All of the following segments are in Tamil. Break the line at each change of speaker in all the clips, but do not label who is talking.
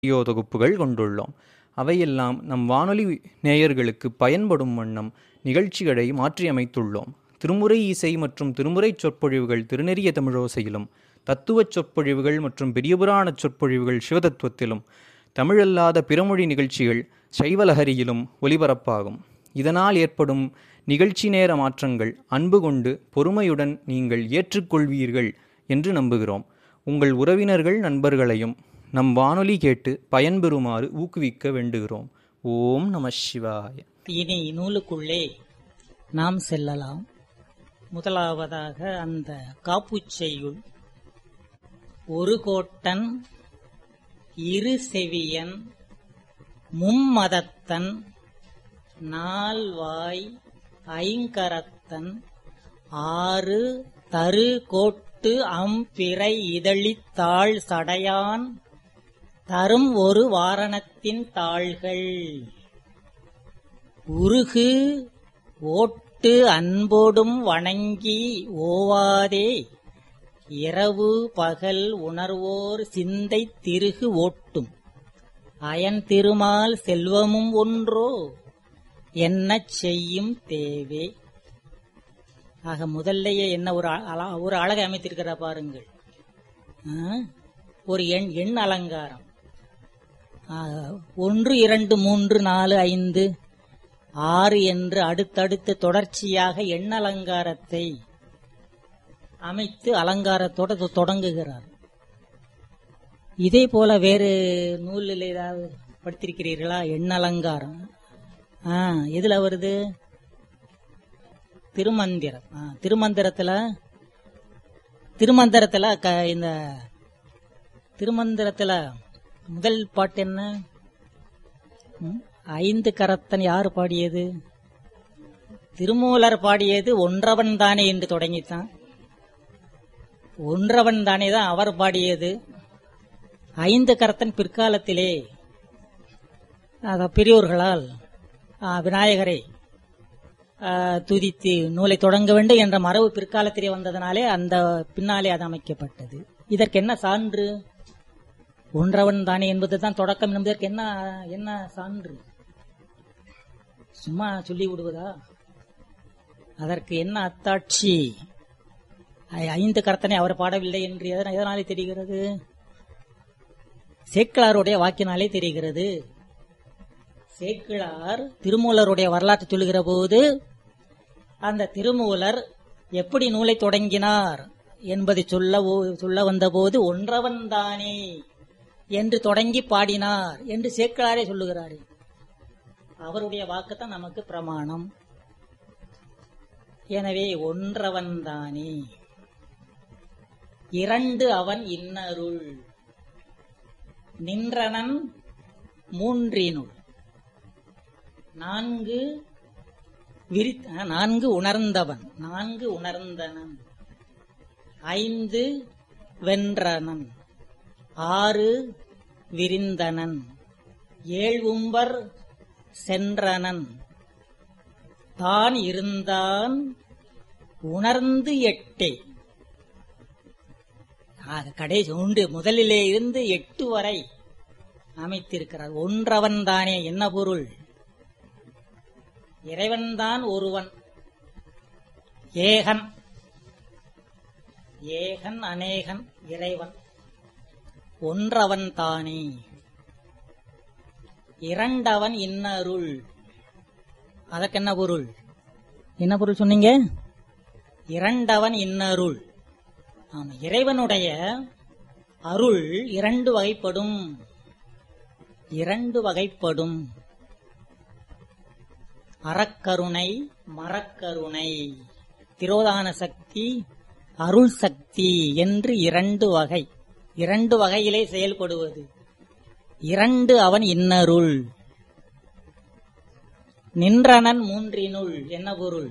வீடியோ தொகுப்புகள் கொண்டுள்ளோம். அவையெல்லாம் நம் வானொலி நேயர்களுக்கு பயன்படும் வண்ணம் நிகழ்ச்சிகளை மாற்றியமைத்துள்ளோம். திருமுறை இசை மற்றும் திருமுறைச் சொற்பொழிவுகள் திருநெறிய தமிழோசையிலும், தத்துவச் சொற்பொழிவுகள் மற்றும் பெரியபுராணச் சொற்பொழிவுகள் சிவதத்துவத்திலும், தமிழல்லாத பிறமொழி நிகழ்ச்சிகள் சைவலஹரியிலும் ஒலிபரப்பாகும். இதனால் ஏற்படும் நிகழ்ச்சி நேர மாற்றங்கள் அன்பு கொண்டு பொறுமையுடன் நீங்கள் ஏற்றுக்கொள்வீர்கள் என்று நம்புகிறோம். உங்கள் உறவினர்கள் நண்பர்களையும் நம் வானொலி கேட்டு பயன்பெறுமாறு ஊக்குவிக்க வேண்டுகிறோம். ஓம் நம சிவாய.
இனி நூலுக்குள்ளே நாம் செல்லலாம். முதலாவதாக அந்த காப்புச்செய்யுள். ஒரு கோட்டன், இரு செவியன், மும்மதத்தன், நால்வாய், ஐங்கரத்தன், ஆறு தரு கோட்டு அம்பிறை இதழித்தாள் சடையான் தரும் ஒரு வாரணத்தின் தாள்கள். உருகு ஓட்டு அன்போடும் வணங்கி ஓவாதே இரவு பகல் உணர்வோர் சிந்தை திருகு ஓட்டும் அயன் திருமால் செல்வமும் ஒன்றோ என்னச் செய்யும் தேவே. ஆக முதல்லையே என்ன ஒரு அழகை அமைத்திருக்கிற பாருங்கள். ஒரு எண் அலங்காரம். 1 2 3 4 5 6 என்று அடுத்தடுத்து தொடர்ச்சியாக எண் அலங்காரத்தை அமைத்து அலங்காரத்தோடு தொடங்குகிறார். இதே போல வேறு நூலில் ஏதாவது படித்திருக்கிறீர்களா? எண் அலங்காரம் எதுல வருது? திருமந்திரம். திருமந்திரத்துல முதல் பாட்டு என்ன? 5 கரத்தன் யாரு பாடியது? திருமூலர் பாடியது. ஒன்றவன் தானே என்று தொடங்கித்தான். ஒன்றவன் தானே தான் அவர் பாடியது. 5 கரத்தன் பிற்காலத்திலே பெரியோர்களால் விநாயகரை துதித்து நூலை தொடங்க வேண்டும் என்ற மரபு பிற்காலத்திலே வந்ததனாலே அந்த பின்னாலே அது அமைக்கப்பட்டது. இதற்கு என்ன சான்று? ஒன்றவன் தானே என்பதுதான் தொடக்கம் என்பதற்கு என்ன சான்று? சும்மா சொல்லி விடுவதா? அதற்கு என்ன அத்தாட்சி? 5 கர்த்தனை அவர் பாடவில்லை என்று எதனாலே தெரிகிறது? சேக்கிழாருடைய வாக்கினாலே தெரிகிறது. சேக்கிழார் திருமூலருடைய வரலாற்றை சொல்லுகிற போது அந்த திருமூலர் எப்படி நூலை தொடங்கினார் என்பதை சொல்ல வந்தபோது ஒன்றவன் தானே என்று தொடங்கி பாடினார் என்று சேக்கிழாரே சொல்லுகிறாரே. அவருடைய வாக்குத்தான் நமக்கு பிரமாணம். எனவே ஒன்றவன் தானே. 2 அவன் இன்னருள் நின்றனன் 3 4 உணர்ந்தவன் 4 உணர்ந்தனன் 5 வென்றனன் 6 விரிந்தனன் 7 உம்பர் சென்றனன் தான் இருந்தான் உணர்ந்து 8. கடைசி 1 முதலிலே இருந்து 8 வரை அமைத்திருக்கிறார். ஒன்றவன் தானே என்ன பொருள்? இறைவன்தான் ஒருவன், ஏகன். ஏகன் அநேகன் இறைவன் ஒன்றவன் தானே. 2 அவன் இன்னருள். அதற்கு என்ன பொருள்? என்ன பொருள் சொன்னீங்க? 2 அவன் இன்னருள். ஆமா, இறைவனுடைய அருள் 2 வகைப்படும். 2 வகைப்படும். அறக்கருணை, மரக்கருணை, திரோதான சக்தி, அருள் சக்தி என்று 2 வகை. 2 வகையிலே செயல்படுவது. 2 அவன் இன்னருள். நின்றனன் 3 என்ன பொருள்?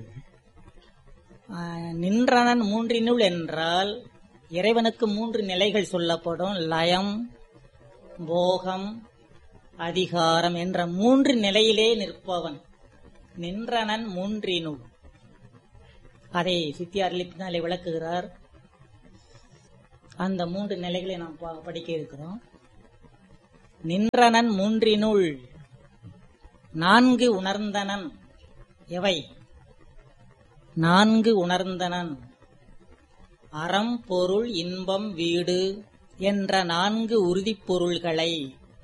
நின்றனன் 3 என்றால் இறைவனுக்கு 3 நிலைகள் சொல்லப்படும். லயம், போகம், அதிகாரம் என்ற 3 நிலையிலே நிற்பவன் நின்றனன் 3 அதை சித்தியாரில் பின்னாலே விளக்குகிறார். அந்த 3 நிலைகளை நாம் படிக்க இருக்கிறோம். நின்றனன் மூன்றினுள் நான்கு உணர்ந்தனன். எவை? நான்கு உணர்ந்தனன். அறம், பொருள், இன்பம், வீடு என்ற நான்கு உறுதிப் பொருள்களை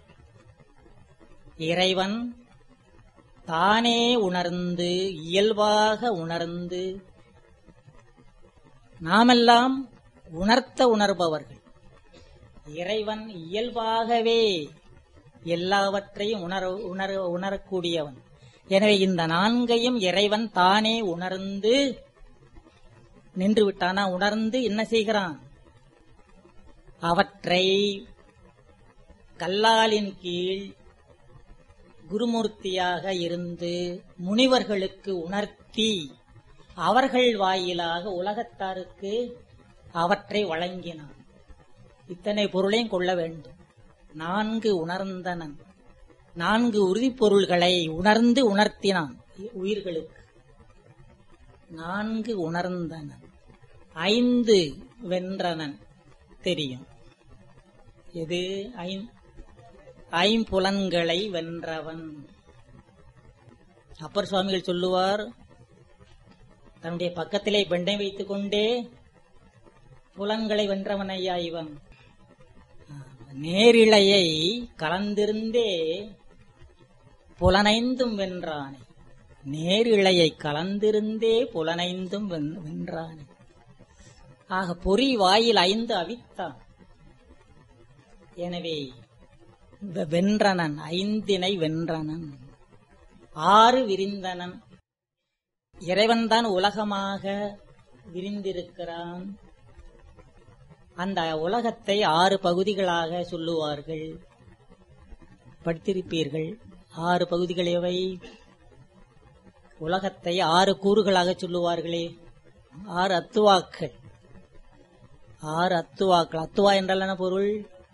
இறைவன் தானே உணர்ந்து, இயல்பாக உணர்ந்து, நாமெல்லாம் உணர்த்த உணர்பவர்கள். இறைவன் இயல்பாகவே எல்லாவற்றையும் உணரக்கூடியவன். எனவே இந்த நான்கையும் இறைவன் தானே உணர்ந்து நின்று விட்டானா? உணர்ந்து என்ன செய்கிறான்? அவற்றை கல்லாலின் கீழ் குருமூர்த்தியாக இருந்து முனிவர்களுக்கு உணர்த்தி அவர்கள் வாயிலாக உலகத்தாருக்கு அவற்றை வழங்கினான். இத்தனை பொருளையும் கொள்ள வேண்டும். நான்கு உணர்ந்தனன், நான்கு உறுதிப் பொருள்களை உணர்ந்து உணர்த்தினான் உயிர்களுக்கு. நான்கு உணர்ந்தனன். ஐந்து வென்றனன். தெரியும் எது? ஐம்புலன்களை வென்றவன். அப்பர் சுவாமிகள் சொல்லுவார், தன்னுடைய பக்கத்திலே பெண்டை வைத்துக் கொண்டே புலன்களை வென்றவன் ஐயா இவன். நேரிழையை கலந்திருந்தே புலனைந்தும் வென்றானே. நேரிழையை கலந்திருந்தே புலனைந்தும் வென்றானே. ஆக பொறி வாயில் ஐந்து அவித்தான். எனவே வென்றனன், ஐந்தினை வென்றனன். ஆறு விரிந்தனன். இறைவன்தான் உலகமாக விரிந்திருக்கிறான். அந்த உலகத்தை 6 பகுதிகளாக சொல்லுவார்கள். படித்திருப்பீர்கள். 6 பகுதிகள் எவை? உலகத்தை 6 கூறுகளாக சொல்லுவார்களே. 6 அத்துவாக்கள். 6 அத்துவாக்கள். அத்துவா என்றால் என்ன பொருள்?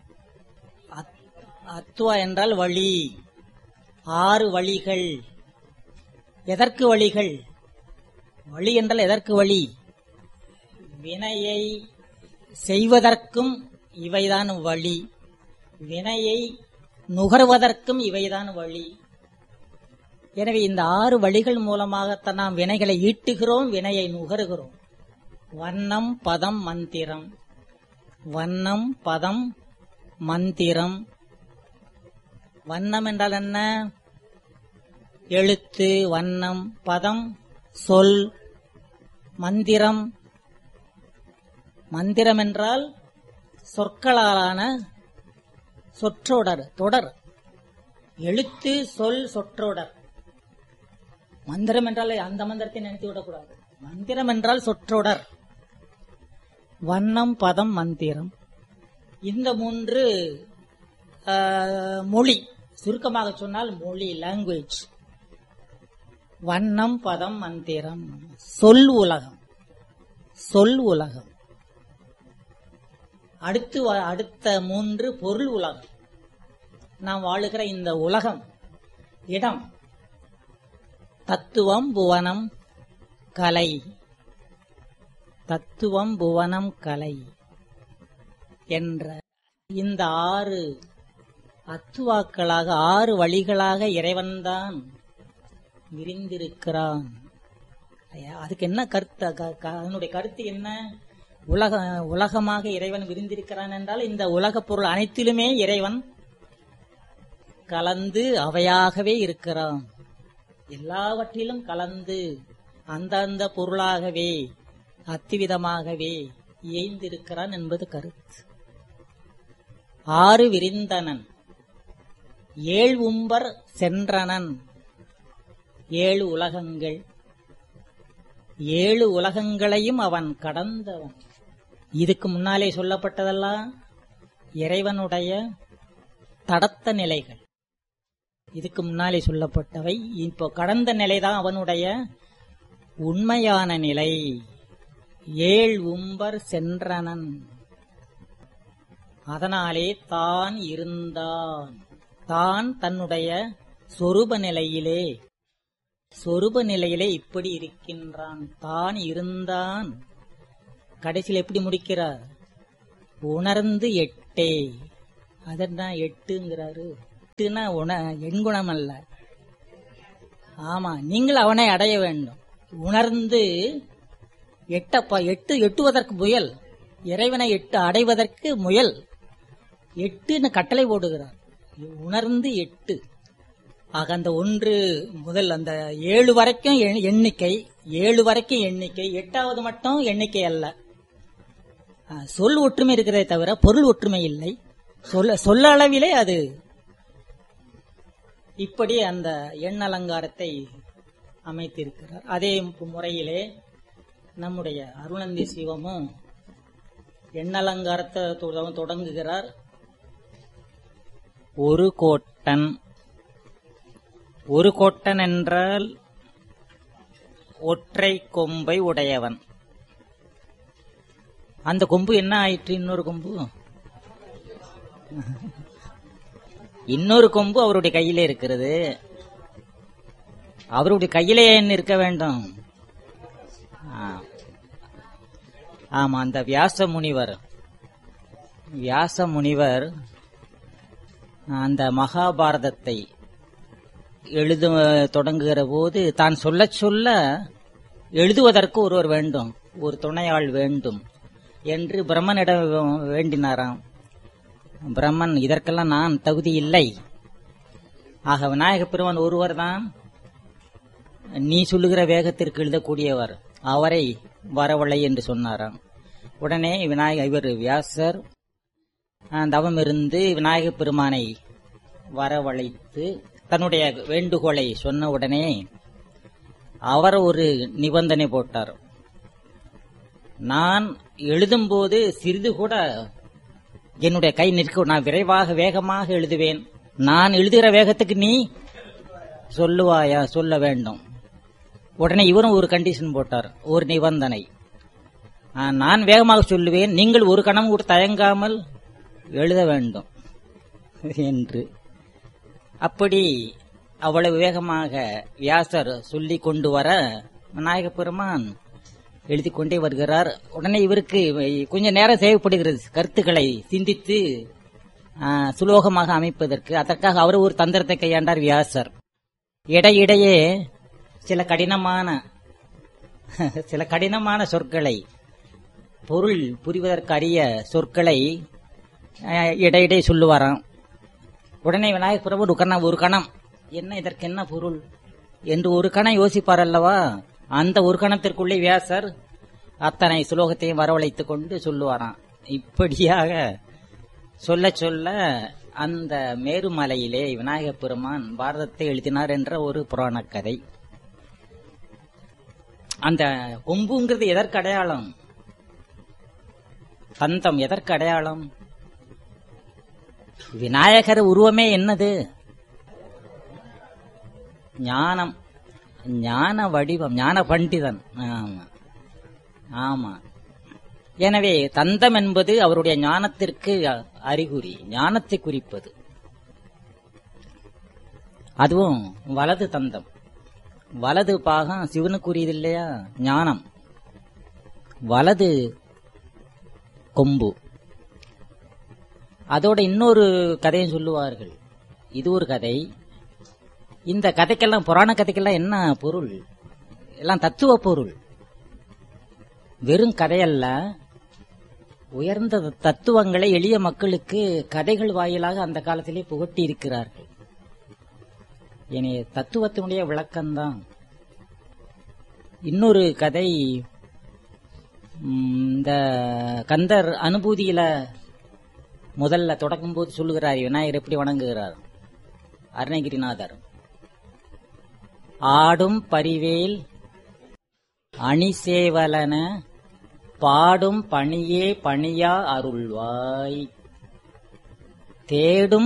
அத்துவா என்றால் வழி. 6 வழிகள். எதற்கு வழிகள்? வழி என்றால் எதற்கு வழி? வினையை செய்வதற்கும் இவைதான் வழி, வினையை நுகர்வதற்கும் இவைதான் வழி. எனவே இந்த 6 வழிகள் மூலமாகத்தான் நாம் வினைகளை ஈட்டுகிறோம், வினையை நுகருகிறோம். வண்ணம், பதம், மந்திரம். வண்ணம், பதம், மந்திரம். வண்ணம் என்றால் என்ன? எழுத்து, வண்ணம். பதம், சொல். மந்திரம், மந்திரம் என்றால் சொற்களாலான சொற்றொடர், தொடர். எழுத்து, சொல், சொற்றொடர். மந்திரம் என்றால் அந்த மந்திரத்தை நினைத்து விடக்கூடாது. மந்திரம் என்றால் சொற்றொடர். வண்ணம், பதம், மந்திரம். இந்த 3 மொழி. சுருக்கமாக சொன்னால் மொழி, லாங்குவேஜ். வண்ணம், பதம், மந்திரம். சொல் உலகம். சொல் உலகம். அடுத்த 3 பொருள் உலகம். நாம் வாழுகிற இந்த உலகம், இடம். தத்துவம், புவனம், கலை. தத்துவம், புவனம், கலை என்ற இந்த 6 அத்துவாக்களாக, 6 வழிகளாக இறைவன்தான் விரிந்திருக்கிறான். அதுக்கு என்ன கருத்து? அதனுடைய கருத்து என்ன? உலகமாக இறைவன் விரிந்திருக்கிறான் என்றால் இந்த உலகப் பொருள் அனைத்திலுமே இறைவன் கலந்து அவையாகவே இருக்கிறான். எல்லாவற்றிலும் கலந்து அந்தந்த பொருளாகவே அத்திவிதமாகவே இயைந்திருக்கிறான் என்பது கருத்து. 6 விரிந்தனன். 7 உம்பர் சென்றனன். 7 உலகங்கள். 7 உலகங்களையும் அவன் கடந்தவன். இதுக்கு முன்னாலே சொல்லப்பட்டதெல்லாம் இறைவனுடைய தடத்த நிலைகள். இதுக்கு முன்னாலே சொல்லப்பட்டவை. இப்போ கடந்த நிலைதான் அவனுடைய உண்மையான நிலை. 7 உம்பர் சென்றனன். அதனாலே தான் இருந்தான். தான் தன்னுடைய சொரூப நிலையிலே இப்படி இருக்கின்றான். தான் இருந்தான். கடைசியில் எப்படி முடிக்கிறார்? உணர்ந்து எட்டே. அதெல்லாம் 8ங்கிறாரு. 8னா எண்குணம் அல்ல. ஆமா, நீங்கள் அவனை அடைய வேண்டும். உணர்ந்து எட்டுவதற்கு முயல், இறைவனை அடைவதற்கு முயல். 8ன்னு கட்டளை போடுகிறார். உணர்ந்து 8. ஆக அந்த 1 முதல் அந்த 7 வரைக்கும் எண்ணிக்கை, 7 வரைக்கும் எண்ணிக்கை, 8வது மட்டும் எண்ணிக்கை அல்ல. சொல் ஒற்றுமை இருக்கிறதே தவிர பொருள் ஒற்றுமை இல்லை. சொல்ல அளவிலே அது இப்படி அந்த எண் அலங்காரத்தை அமைத்திருக்கிறார். அதே முறையிலே நம்முடைய அருணந்தி சிவமும் எண் அலங்காரத்தை தொடங்குகிறார். ஒரு கோட்டன். ஒரு கோட்டன் என்றால் ஒற்றை கொம்பை உடையவன். அந்த கொம்பு என்ன ஆயிற்று? இன்னொரு கொம்பு, இன்னொரு கொம்பு அவருடைய கையிலே இருக்கிறது. அவருடைய கையிலே என்ன இருக்க வேண்டும்? ஆமா, அந்த வியாச முனிவர் அந்த மகாபாரதத்தை எழுத தொடங்குகிற போது தான் சொல்ல சொல்ல எழுதுவதற்கு ஒருவர் வேண்டும், ஒரு துணையாள் வேண்டும் என்று பிரம்மனிடம் வேண்டினாராம். பிரம்மன், இதற்கெல்லாம் நான் தகுதி இல்லை. ஆக விநாயக பெருமான் ஒருவர் தான் நீ சொல்லுகிற வேகத்திற்கு எழுதக்கூடியவர், அவரை வரவழை என்று சொன்னாராம். உடனே இவர் வியாசர் தவம் இருந்து விநாயக பெருமானை வரவழைத்து தன்னுடைய வேண்டுகோளை சொன்ன உடனே அவர் ஒரு நிபந்தனை போட்டார். நான் எழுதும்போது சிறிது கூட என்னுடைய கை நிற்க, நான் விரைவாக வேகமாக எழுதுவேன். நான் எழுதுகிற வேகத்துக்கு நீ சொல்லுவாயா? சொல்ல வேண்டும். உடனே இவரும் ஒரு கண்டிஷன் போட்டார், ஒரு நிபந்தனை. நான் வேகமாக சொல்லுவேன், நீங்கள் ஒரு கணம் கூட தயங்காமல் எழுத வேண்டும் என்று. அப்படி அவ்வளவு வேகமாக வியாசர் சொல்லி கொண்டு வர விநாயக பெருமான் எழுதி கொண்டே வருகிறார். உடனே இவருக்கு கொஞ்சம் நேரம் தேவைப்படுகிறது கருத்துக்களை சிந்தித்து சுலோகமாக அமைப்பதற்கு. அதற்காக அவர் ஒரு தந்திரத்தை கையாண்டார் வியாசர். இடையிடையே சில கடினமான சொற்களை, பொருள் புரிவதற்கு அரிய சொற்களை இடையிடையே சொல்லுவாராம். உடனே விநாயகர் பெருமான் ஒரு கணம் என்ன, இதற்கு என்ன பொருள் என்று ஒரு கணம் யோசிப்பார் அல்லவா? அந்த ஒரு கணத்திற்குள்ளே வியாசர் அத்தனை சுலோகத்தையும் வரவழைத்துக் கொண்டு சொல்லுவாராம். இப்படியாக சொல்ல சொல்ல அந்த மேருமலையிலே விநாயகப் பெருமான் பாரதத்தை எழுதினார் என்ற ஒரு புராண கதை. அந்த கொம்புங்கிறது எதற்கு அடையாளம்? தந்தம் எதற்கு அடையாளம்? விநாயகர் உருவமே என்னது? ஞானம், ஞான வடிவம், ஞான பண்டிதன். ஆமா. எனவே தந்தம் என்பது அவருடைய ஞானத்திற்கு அறிகுறி, ஞானத்தை குறிப்பது. அதுவும் வலது தந்தம், வலது பாகம் சிவனுக்குரியது இல்லையா? ஞானம். வலது கொம்பு. அதோட இன்னொரு கதையும் சொல்லுவார்கள். இது ஒரு கதை. இந்த கதைக்கெல்லாம், புராண கதைக்கெல்லாம் என்ன பொருள்? எல்லாம் தத்துவ பொருள், வெறும் கதையல்ல. உயர்ந்த தத்துவங்களை எளிய மக்களுக்கு கதைகள் வாயிலாக அந்த காலத்திலே புகட்டி இருக்கிறார்கள். எனவே தத்துவத்தினுடைய விளக்கம்தான். இன்னொரு கதை, இந்த கந்தர் அனுபூதியில முதல்ல தொடக்கும் போது சொல்லுகிறார், விநாயகர் எப்படி வணங்குகிறார். அருணகிரிநாதர் ஆடும் பரிவேல் அணிசேவலன பாடும் பணியே பணியா அருள்வாய், தேடும்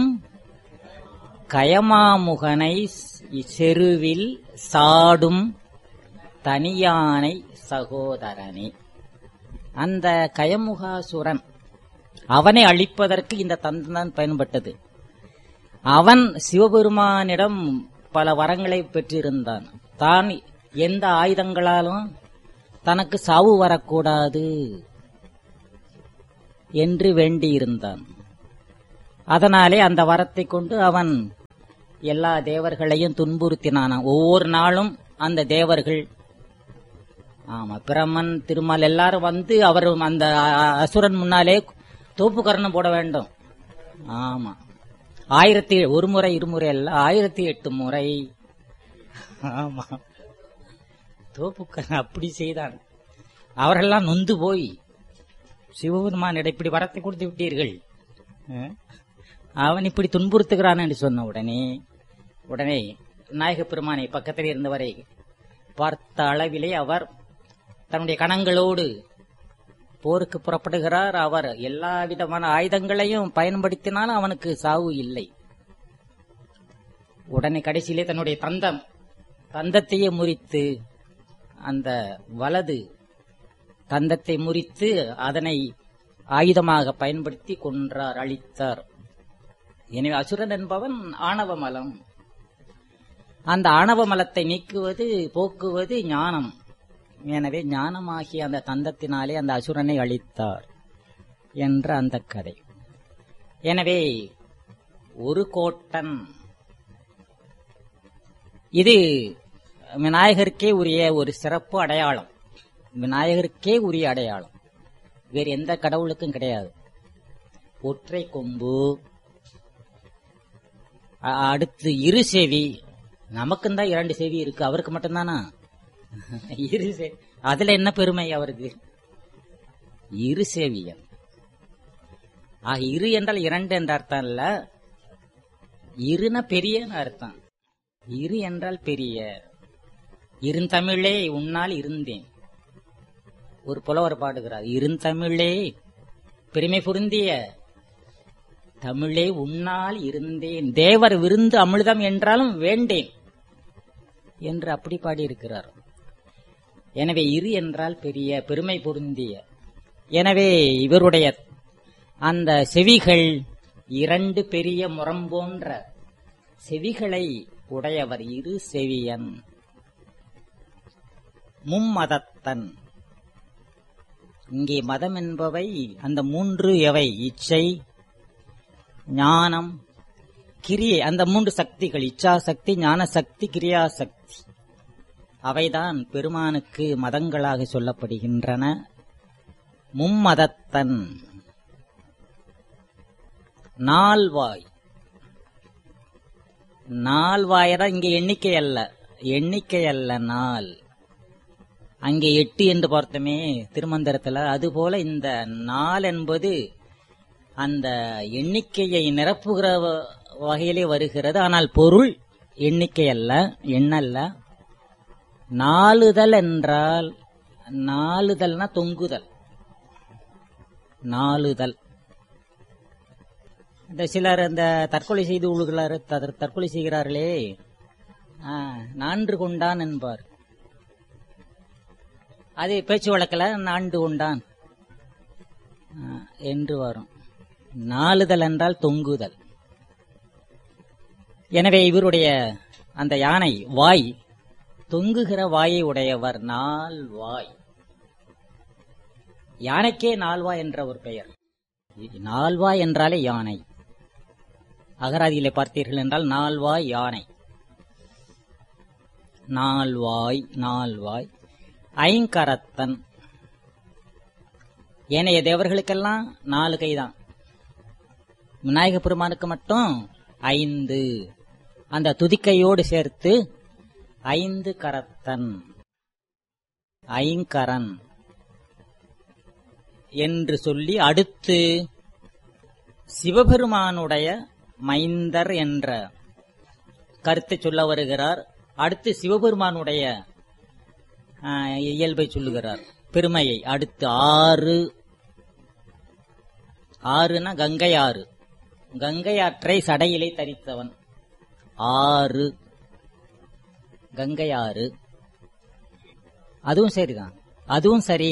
கயமாமுகனை செருவில் சாடும் தனியானை சகோதரனே. அந்த கயமுகாசுரன், அவனை அழிப்பதற்கு இந்த தந்தம் பயன்பட்டது. அவன் சிவபெருமானிடம் பல வரங்களை பெற்றிருந்தான். தான் எந்த ஆயுதங்களாலும் தனக்கு சாவு வரக்கூடாது என்று வேண்டியிருந்தான். அதனாலே அந்த வரத்தை கொண்டு அவன் எல்லா தேவர்களையும் துன்புறுத்தினானாம். ஒவ்வொரு நாளும் அந்த தேவர்கள், ஆமா, பிரமன் திருமால் எல்லாரும் வந்து அவர் அந்த அசுரன் முன்னாலே தோப்பு கரணம் போட வேண்டும். ஆமா, 1001 முறை 2 முறை அல்ல, 1008 முறை. ஆமா, தோப்பு கரணம் அப்படி செய்தான். அவரெல்லாம் நொந்து போய், சிவபெருமானிடம் இப்படி வரத்தை கொடுத்து விட்டீர்கள், அவன் இப்படி துன்புறுத்துகிறான் என்று சொன்ன உடனே விநாயகப் பெருமானை பக்கத்தில் இருந்தவரை பார்த்த அளவிலே அவர் தன்னுடைய கணங்களோடு போருக்கு புறப்படுகிறார். அவர் எல்லா விதமான ஆயுதங்களையும் பயன்படுத்தினாலும் அவனுக்கு சாவு இல்லை. உடனே கடைசியிலே தன்னுடைய தந்தத்தையே முறித்து, அந்த வலது தந்தத்தை முறித்து அதனை ஆயுதமாக பயன்படுத்தி கொன்றார், அழித்தார். எனவே அசுரன் என்பவன் ஆணவமலம். அந்த ஆணவமலத்தை நீக்குவது, போக்குவது ஞானம். எனவே ஞானமாகிய அந்த தந்தத்தினாலே அந்த அசுரனை அழித்தார் என்ற அந்த கதை. எனவே ஒரு கோட்டன், இது விநாயகருக்கே உரிய ஒரு சிறப்பு அடையாளம். விநாயகருக்கே உரிய அடையாளம், வேறு எந்த கடவுளுக்கும் கிடையாது. ஒற்றை கொம்பு, அடுத்து 2 செவி. நமக்கும் தான் 2 செவி இருக்கு, அவருக்கு மட்டும்தானா 2 செவி? அதுல என்ன பெருமை அவருக்கு? 2 செவியன். 2 என்றால் 2 என்ற அர்த்தம் இல்ல, 2னா பெரிய அர்த்தம். 2 என்றால் பெரிய. இருந்தமிழே உன்னால் இருந்தேன். ஒரு புலவர் பாடுகிறார், இருந்தமிழே பெருமை பொருந்திய தமிழே உன்னால் இருந்தேன், தேவர் விருந்து அமிர்தம் என்றாலும் வேண்டேன் என்று அப்படி பாடியிருக்கிறார். எனவே 2 என்றால் பெரிய, பெருமை பொருந்திய. எனவே இவருடைய அந்த செவிகள் 2 பெரிய முரம் போன்ற செவிகளை உடையவர் 2 செவியன். மும்மதத்தன். இங்கே மதம் என்பவை அந்த 3 எவை? இச்சை, ஞானம், கிரியை. அந்த 3 சக்திகள், இச்சா சக்தி, ஞான சக்தி, கிரியா சக்தி, அவைதான் பெருமானுக்கு மதங்களாக சொல்லப்படுகின்றன. மும்மதத்தன். நால்வாய். நால்வாயதான் இங்கே எண்ணிக்கை அல்ல நாள். அங்கே 8 என்று பார்த்தோமே திருமந்திரத்தில், அதுபோல இந்த நாள் என்பது அந்த எண்ணிக்கையை நிரப்புகிற வகையிலே வருகிறது. ஆனால் பொருள் எண்ணிக்கை அல்ல, எண்ணல்ல. நாளுதல் என்றால், நாளுதல்னா தொங்குதல். நாளுதல். இந்த சிலர் இந்த தற்கொலை செய்து கொள்கிறார், தற்கொலை செய்கிறார்களே, நான்று கொண்டான் என்பார். அது பேச்சு வழக்கில் நான்கு கொண்டான் என்று வரும். நாளுதல் என்றால் தொங்குதல். எனவே இவருடைய அந்த யானை வாய், தொங்குகிற வாயை உடையவர். நால்வாய். யானைக்கே நால்வாய் என்ற ஒரு பெயர். நால்வாய் என்றாலே யானை. அகராதியிலே பார்த்தீர்கள் என்றால் நால்வாய் யானை. நால்வாய், நால்வாய். ஐங்கரத்தன். ஏனைய தேவர்களுக்கெல்லாம் 4 கைதான், விநாயக பெருமானுக்கு மட்டும் 5. அந்த துதிக்கையோடு சேர்த்து 5 கரத்தன், ஐங்கரன் என்று சொல்லி அடுத்து சிவபெருமானுடைய மைந்தர் என்ற கருத்தை சொல்ல வருகிறார். அடுத்து சிவபெருமானுடைய இயல்பை சொல்லுகிறார், பெருமையை. அடுத்து 6னா கங்கை ஆறு. கங்கை ஆற்றை சடையிலே தரித்தவன். 6 கங்கை ஆறு. அதுவும் சரிதான், அதுவும் சரி.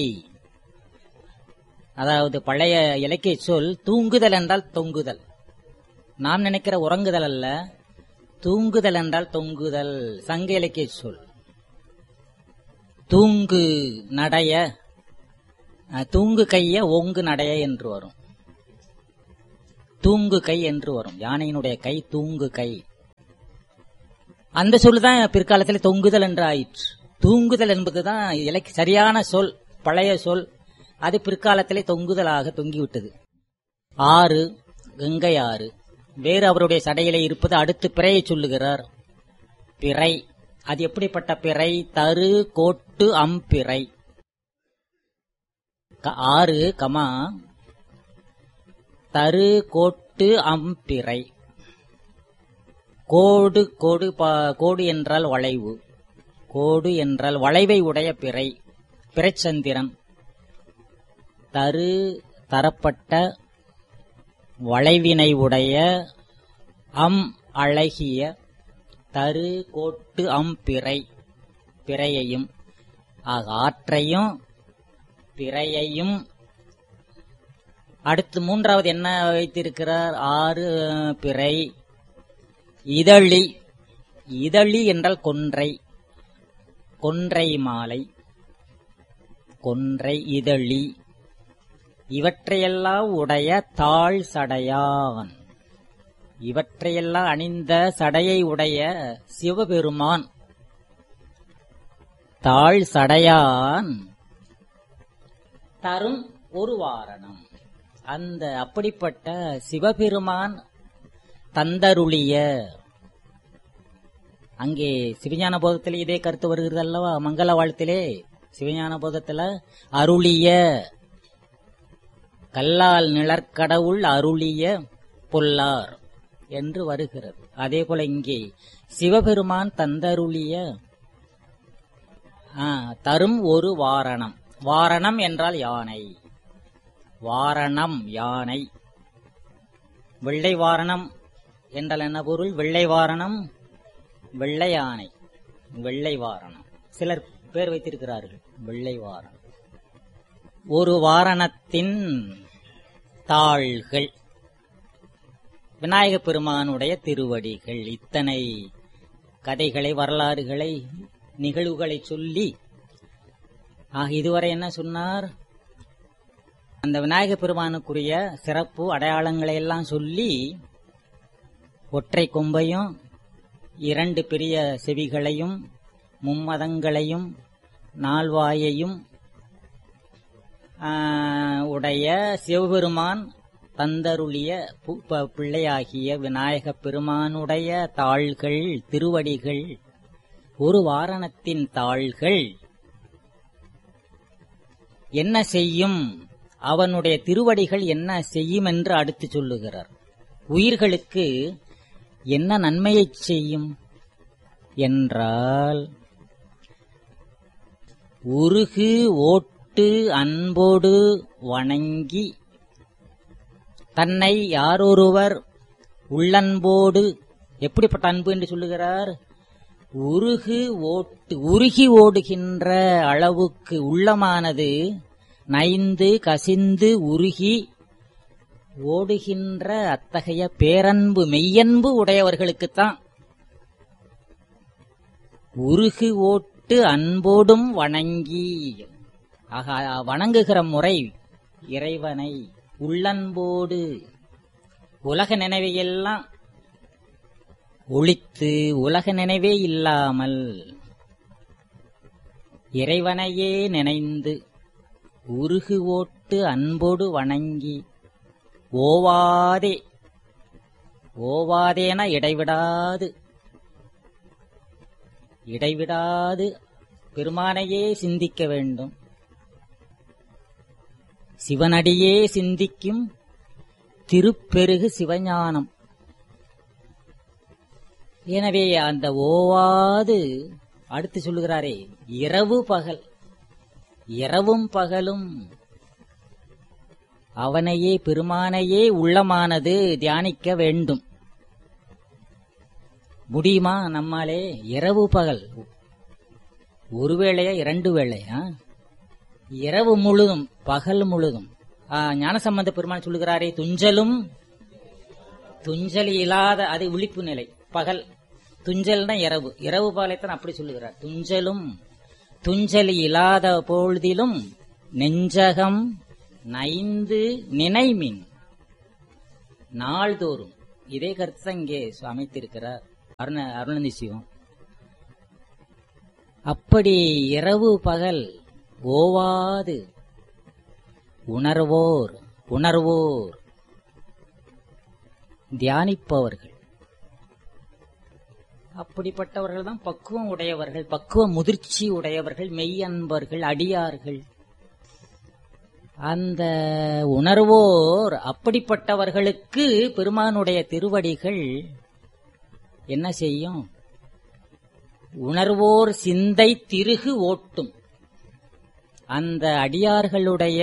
அதாவது பழைய இலக்கிய சொல் தூங்குதல் என்றால் தொங்குதல். நாம் நினைக்கிற உறங்குதல் அல்ல, தூங்குதல் என்றால் தொங்குதல். சங்க இலக்கிய சொல். தூங்கு நடைய, தூங்கு கைய ஓங்கு நடைய என்று வரும். தூங்கு கை என்று வரும். யானையினுடைய கை தூங்கு கை. அந்த சொல்லுதான் பிற்காலத்தில் தொங்குதல் என்று ஆயிற்று. தூங்குதல் என்பதுதான் சரியான சொல், பழைய சொல். அது பிற்காலத்திலே தொங்குதலாக தொங்கிவிட்டது. ஆறு, கங்கை ஆறு. வேறு அவருடைய சடையிலே இருப்பது. அடுத்து பிறையை சொல்லுகிறார். பிறை, அது எப்படிப்பட்ட பிறை? தரு கோட்டு அம்பிறை. ஆறு கமா தரு கோட்டு அம்பிறை. கோடு கோடு கோடு என்றால் வளைவு. கோடு என்றால் வளைவை உடைய பிறை, பிறைச்சந்திரன். தரு தரப்பட்ட வளைவினை உடைய, அம் அழகிய, தரு கோட்டு அம்பிறை, பிறையையும் ஆற்றையும் பிறையையும். அடுத்து மூன்றாவது என்ன வைத்திருக்கிறார்? ஆறு பிறை. இதழி, இதழி என்றால் கொன்றை, கொன்றை மாலை, கொன்றை இதழி. இவற்றையெல்லாம் உடைய தாழ் சடையான். இவற்றையெல்லாம் அணிந்த சடையை உடைய சிவபெருமான் தாழ் சடையான் தரும் ஒரு வாரணம். அந்த அப்படிப்பட்ட சிவபெருமான் தந்தருளிய, அங்கே சிவஞான போதத்திலே இதே கருத்து வருகிறது அல்லவா? மங்கள வாழ்த்திலே சிவஞான போதத்துல அருளிய, கல்லால் நிழற்கடவுள் அருளிய பொல்லார் என்று வருகிறது. அதே போல இங்கே சிவபெருமான் தந்தருளிய தரும் ஒரு வாரணம். வாரணம் என்றால் யானை. வாரணம் யானை. வெள்ளை வாரணம் என்றால் என்ன பொருள்? வெள்ளை வாரணம், வெள்ளை யானை, வெள்ளை வாரணம். சிலர் பேர் வைத்திருக்கிறார்கள் வெள்ளை வாரணம். ஒரு வாரணத்தின் தாள்கள் விநாயக பெருமானுடைய திருவடிகள். இத்தனை கதைகளை, வரலாறுகளை, நிகழ்வுகளை சொல்லி இதுவரை என்ன சொன்னார்? அந்த விநாயக பெருமானுக்குரிய சிறப்பு அடையாளங்களை எல்லாம் சொல்லி, ஒற்றை கொம்பையும், இரண்டு பெரிய செவிகளையும், மும்மதங்களையும், நால்வாயையும் உடைய சிவபெருமான் தந்தருளிய பிள்ளையாகிய விநாயக பெருமானுடைய தாள்கள், திருவடிகள், ஒரு வாரணத்தின் தாள்கள் என்ன செய்யும், அவனுடைய திருவடிகள் என்ன செய்யும் என்று அடுத்து சொல்லுகிறார். உயிர்களுக்கு என்ன நன்மையை செய்யும் என்றால், உருகு ஓட்டு அன்போடு வணங்கி தன்னை யாரொருவர் உள்ளன்போடு, எப்படிப்பட்ட அன்பு என்று சொல்லுகிறார்? உருகு ஓட்டு, உருகி ஓடுகின்ற அளவுக்கு உள்ளமானது நைந்து கசிந்து உருகி ஓடுகின்ற அத்தகைய பேரன்பு, மெய்யன்பு உடையவர்களுக்குத்தான். உருகு ஓட்டு அன்போடும் வணங்கி, வணங்குகிற முறை இறைவனை உள்ளன்போடு, உலக நினைவையெல்லாம் ஒழித்து, உலக நினைவே இல்லாமல் இறைவனையே நினைந்து உருகு ஓட்டு அன்போடு வணங்கி, ஓவாதே, ஓவாதேன இடைவிடாது, இடைவிடாது பெருமானையே சிந்திக்க வேண்டும். சிவனடியே சிந்திக்கும் திருப்பெருகு சிவஞானம். எனவே அந்த ஓவாது அடுத்து சொல்லுகிறாரே, இரவு பகல், இரவும் பகலும் அவனையே, பெருமானையே உள்ளமானது தியானிக்க வேண்டும். முடியுமா நம்மாலே? இரவு பகல், ஒரு வேளையா இரண்டு வேளையா? இரவு முழுதும், பகல் முழுதும். ஞானசம்பந்த பெருமான் சொல்லுகிறாரே, துஞ்சலும் துஞ்சல் இல்லாத, அது விழிப்பு நிலை பகல். துஞ்சல்னா இரவு, இரவு பகலைத்தான் அப்படி சொல்லுகிறார். துஞ்சலும் துஞ்சல் இல்லாத பொழுதிலும் நெஞ்சகம் நைந்து நினைமின். நாள்தோறும் இதே கருத்து தான் இங்கே அமைத்திருக்கிறார் அருணந்தி சிவம். அப்படி இரவு பகல் ஓவாது உணர்வோர் தியானிப்பவர்கள், அப்படிப்பட்டவர்கள் தான் பக்குவம் உடையவர்கள், பக்குவ முதிர்ச்சி உடையவர்கள், மெய்யன்பர்கள், அடியார்கள். அந்த உணர்வோர் அப்படிப்பட்டவர்களுக்கு பெருமானுடைய திருவடிகள் என்ன செய்யும்? உணர்வோர் சிந்தை திருகு ஓட்டும். அந்த அடியார்களுடைய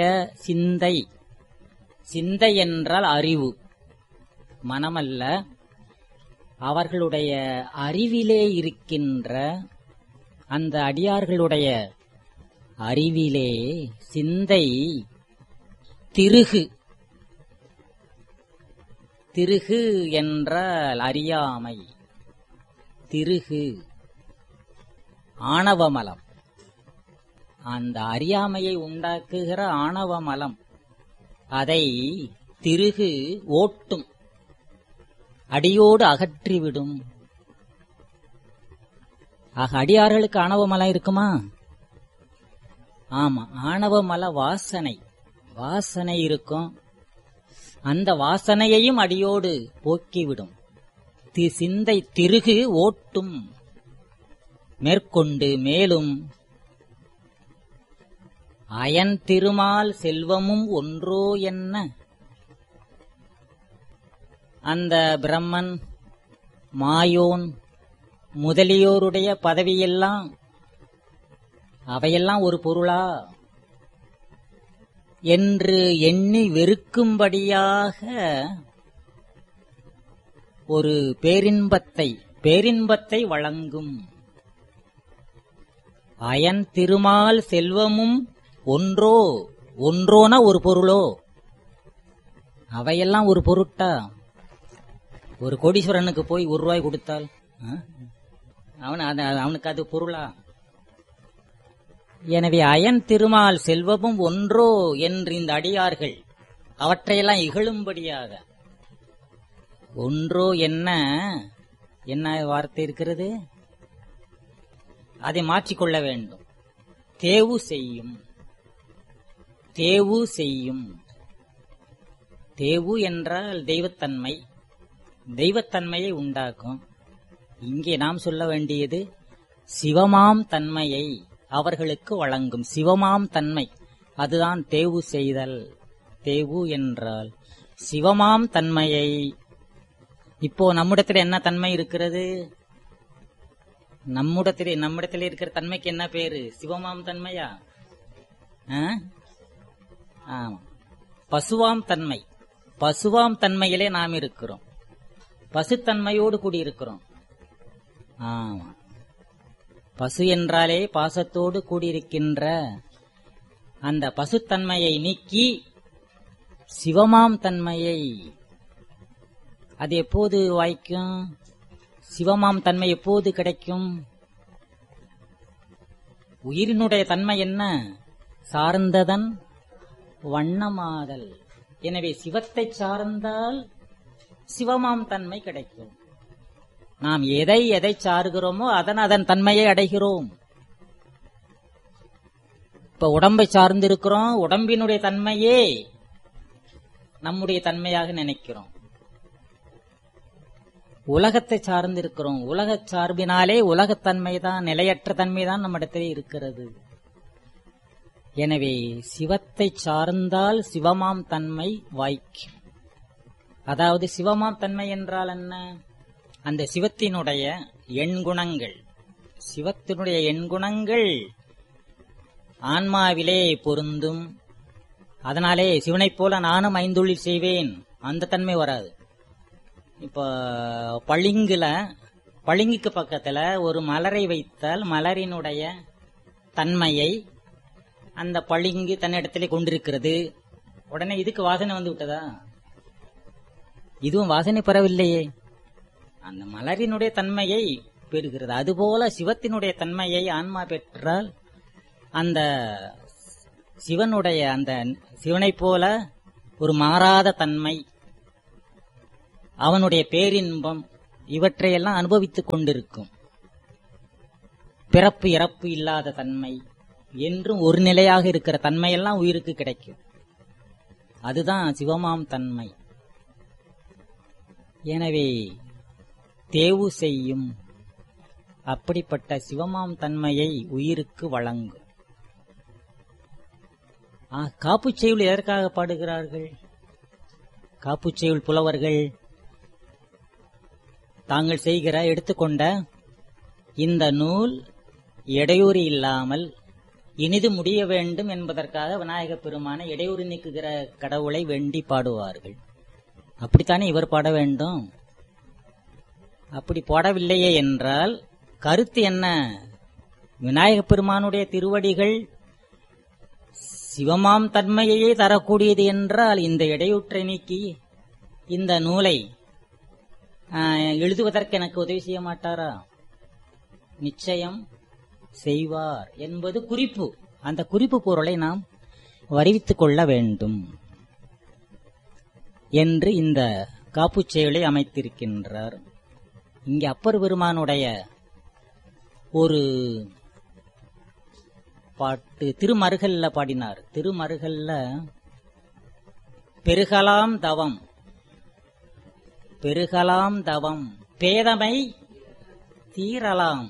சிந்தை என்றால் அறிவு, மனமல்ல, அவர்களுடைய அறிவிலே இருக்கின்ற அந்த அடியார்களுடைய அறிவிலே சிந்தை திருகு என்றால் அறியாமை, திருகு ஆணவமலம். அந்த அறியாமையை உண்டாக்குகிற ஆணவமலம் அதை திருகு ஓட்டும், அடியோடு அகற்றிவிடும். ஆக அடியார்களுக்கு ஆணவமலம் இருக்குமா? ஆமா, ஆணவமல வாசனை இருக்கும். அந்த வாசனையையும் அடியோடு போக்கிவிடும். சிந்தை திருகு ஓட்டும். மேற்கொண்டு மேலும் அயன் திருமால் செல்வமும் ஒன்றோ என்ன, அந்த பிரம்மன் மாயோன் முதலியோருடைய பதவியெல்லாம் அவையெல்லாம் ஒரு பொருளா என்று எண்ணி வெறுக்கும்படியாக ஒரு பேரின்பத்தை வழங்கும். அயன் திருமால் செல்வமும் ஒன்றோனா ஒரு பொருளோ? அவையெல்லாம் ஒரு பொருட்டா? ஒரு கோடீஸ்வரனுக்கு போய் ₹1 கொடுத்தால் அவனுக்கு அது பொருளா? எனவே அயன் திருமால் செல்வமும் ஒன்றோ என்று இந்த அடியார்கள் அவற்றையெல்லாம் இகழும்படியாக, ஒன்றோ என்ன வார்த்தை இருக்கிறது, அதை மாற்றிக்கொள்ள வேண்டும். தேவு செய்யும். தேவு என்றால் தெய்வத்தன்மையை உண்டாக்கும். இங்கே நாம் சொல்ல வேண்டியது சிவமாம் தன்மையை அவர்களுக்கு வழங்கும். சிவமாம் தன்மை, அதுதான் தேவு செய்தல். தேவு என்றால் சிவமாம் தன்மையை. இப்போ நம்மிடத்தில் என்ன தன்மை இருக்கிறது? நம்மிடத்தில் இருக்கிற தன்மைக்கு என்ன பேரு? சிவமாம் தன்மையா? ஆமா, பசுவாம் தன்மை. பசுவாம் தன்மையிலே நாம் இருக்கிறோம். பசுத்தன்மையோடு கூடியிருக்கிறோம். ஆமா, பசு என்றாலே பாசத்தோடு கூடியிருக்கின்ற அந்த பசுத்தன்மையை நீக்கி சிவமாம் தன்மையை, அது எப்போது வாய்க்கும்? சிவமாம் தன்மை எப்போது கிடைக்கும்? உயிரினுடைய தன்மை என்ன? சார்ந்ததன் வண்ணமாதல். எனவே சிவத்தை சார்ந்தால் சிவமாம் தன்மை கிடைக்கும். நாம் எதை சார்கிறோமோ அதன் தன்மையை அடைகிறோம். இப்ப உடம்பை சார்ந்திருக்கிறோம், உடம்பினுடைய தன்மையே நம்முடைய தன்மையாக நினைக்கிறோம். உலகத்தை சார்ந்திருக்கிறோம், உலக சார்பினாலே உலகத்தன்மைதான், நிலையற்ற தன்மைதான் நம்மிடத்திலே இருக்கிறது. எனவே சிவத்தை சார்ந்தால் சிவமாம் தன்மை வாய்க்கும். அதாவது சிவமாம் தன்மை என்றால் என்ன? அந்த சிவத்தினுடைய எண்குணங்கள், சிவத்தினுடைய எண்குணங்கள் ஆன்மாவிலே பொருந்தும். அதனாலே சிவனைப் போல நானும் ஐந்தொழில் செய்வேன், அந்த தன்மை வராது. இப்ப பளிங்குக்கு பக்கத்துல ஒரு மலரை வைத்தால் மலரினுடைய தன்மையை அந்த பளிங்கு தன்னிடத்திலே கொண்டிருக்கிறது. உடனே இதுக்கு வாசனை வந்து விட்டதா? இதுவும் வாசனை பெறவில்லையே. அந்த மலரினுடைய தன்மையை பெறுகிறது. அதுபோல சிவத்தினுடைய தன்மையை ஆன்மா பெற்றால் அந்த சிவனுடைய, அந்த சிவனைப் போல ஒரு மாறாத தன்மை, அவனுடைய பேரின்பம் இவற்றையெல்லாம் அனுபவித்துக் கொண்டிருக்கும். பிறப்பு இறப்பு இல்லாத தன்மை என்றும் ஒரு நிலையாக இருக்கிற தன்மையெல்லாம் உயிருக்கு கிடைக்கும். அதுதான் சிவமாம் தன்மை. எனவே தேவு செய்யும் அப்படிப்பட்ட சிவமாம் தன்மையை உயிருக்கு வழங்கும். காப்புச் செய்யுள் எதற்காக பாடுகிறார்கள்? காப்புச் செய்யுள் புலவர்கள் தாங்கள் செய்கிற எடுத்துக்கொண்ட இந்த நூல் இடையூறு இல்லாமல் இனிது முடிய வேண்டும் என்பதற்காக விநாயகப் பெருமானை இடையூறு நீக்குகிற கடவுளை வேண்டி பாடுவார்கள். அப்படித்தானே இவர் பாட வேண்டும். அப்படி பாடவில்லையே என்றால் கருத்து என்ன? விநாயகப் பெருமானுடைய திருவடிகள் சிவமாம் தன்மையையே தரக்கூடியது என்றால் இந்த இடையூற்றை நீக்கி இந்த நூலை எழுதுவதற்கு எனக்கு உதவி செய்ய மாட்டாரா? நிச்சயம் செய்வார் என்பது குறிப்பு. அந்த குறிப்பு பொருளை நாம் வருவித்துக் கொள்ள வேண்டும் என்று இந்த காப்புச் செயலை அமைத்திருக்கின்றார். இங்கே அப்பர் பெருமானுடைய ஒரு பாட்டு திருமருகல்ல பாடினார். திருமருகல்ல பெருகலாம் தவம் பெருகலாம் தவம் பேதமை தீரலாம்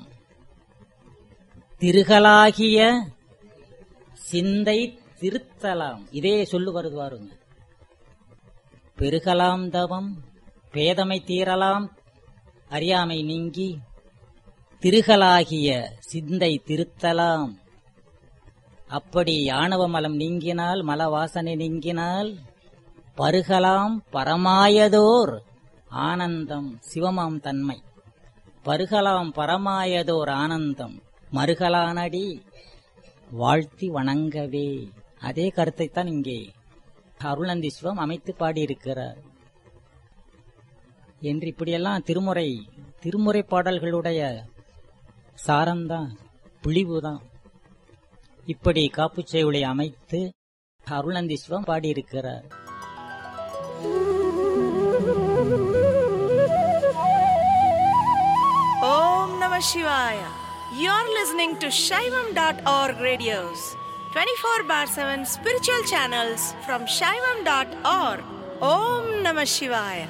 திருகலாகிய சிந்தை திருத்தலாம். இதே சொல்லு வருது பாருங்க. பெருகலாம் தவம் பேதமை தீரலாம் அறியாமை நீங்கி திருகலாகிய சிந்தை திருத்தலாம். அப்படி ஆணவ மலம் நீங்கினால் மல வாசனை நீங்கினால் பருகலாம் பரமாயதோர் ஆனந்தம் சிவமாம் தன்மை. பருகலாம் பரமாயதோர் ஆனந்தம் மருகலானடி வாழ்த்தி வணங்கவே. அதே கருத்தைத்தான் இங்கே அருளந்தி சிவம் அமைத்து பாடியிருக்கிறார் என்று இப்படியெல்லாம் திருமுறை பாடல்களுடைய சாரம்தான், பிழிவுதான். இப்படி காப்புச் செய்யுளை அமைத்து அருளந்தி சிவம் பாடியிருக்கிறார்.
Om Namah Shivaya. You're listening to Shaivam.org radios, 24/7 spiritual channels from Shaivam.org. Om Namah Shivaya.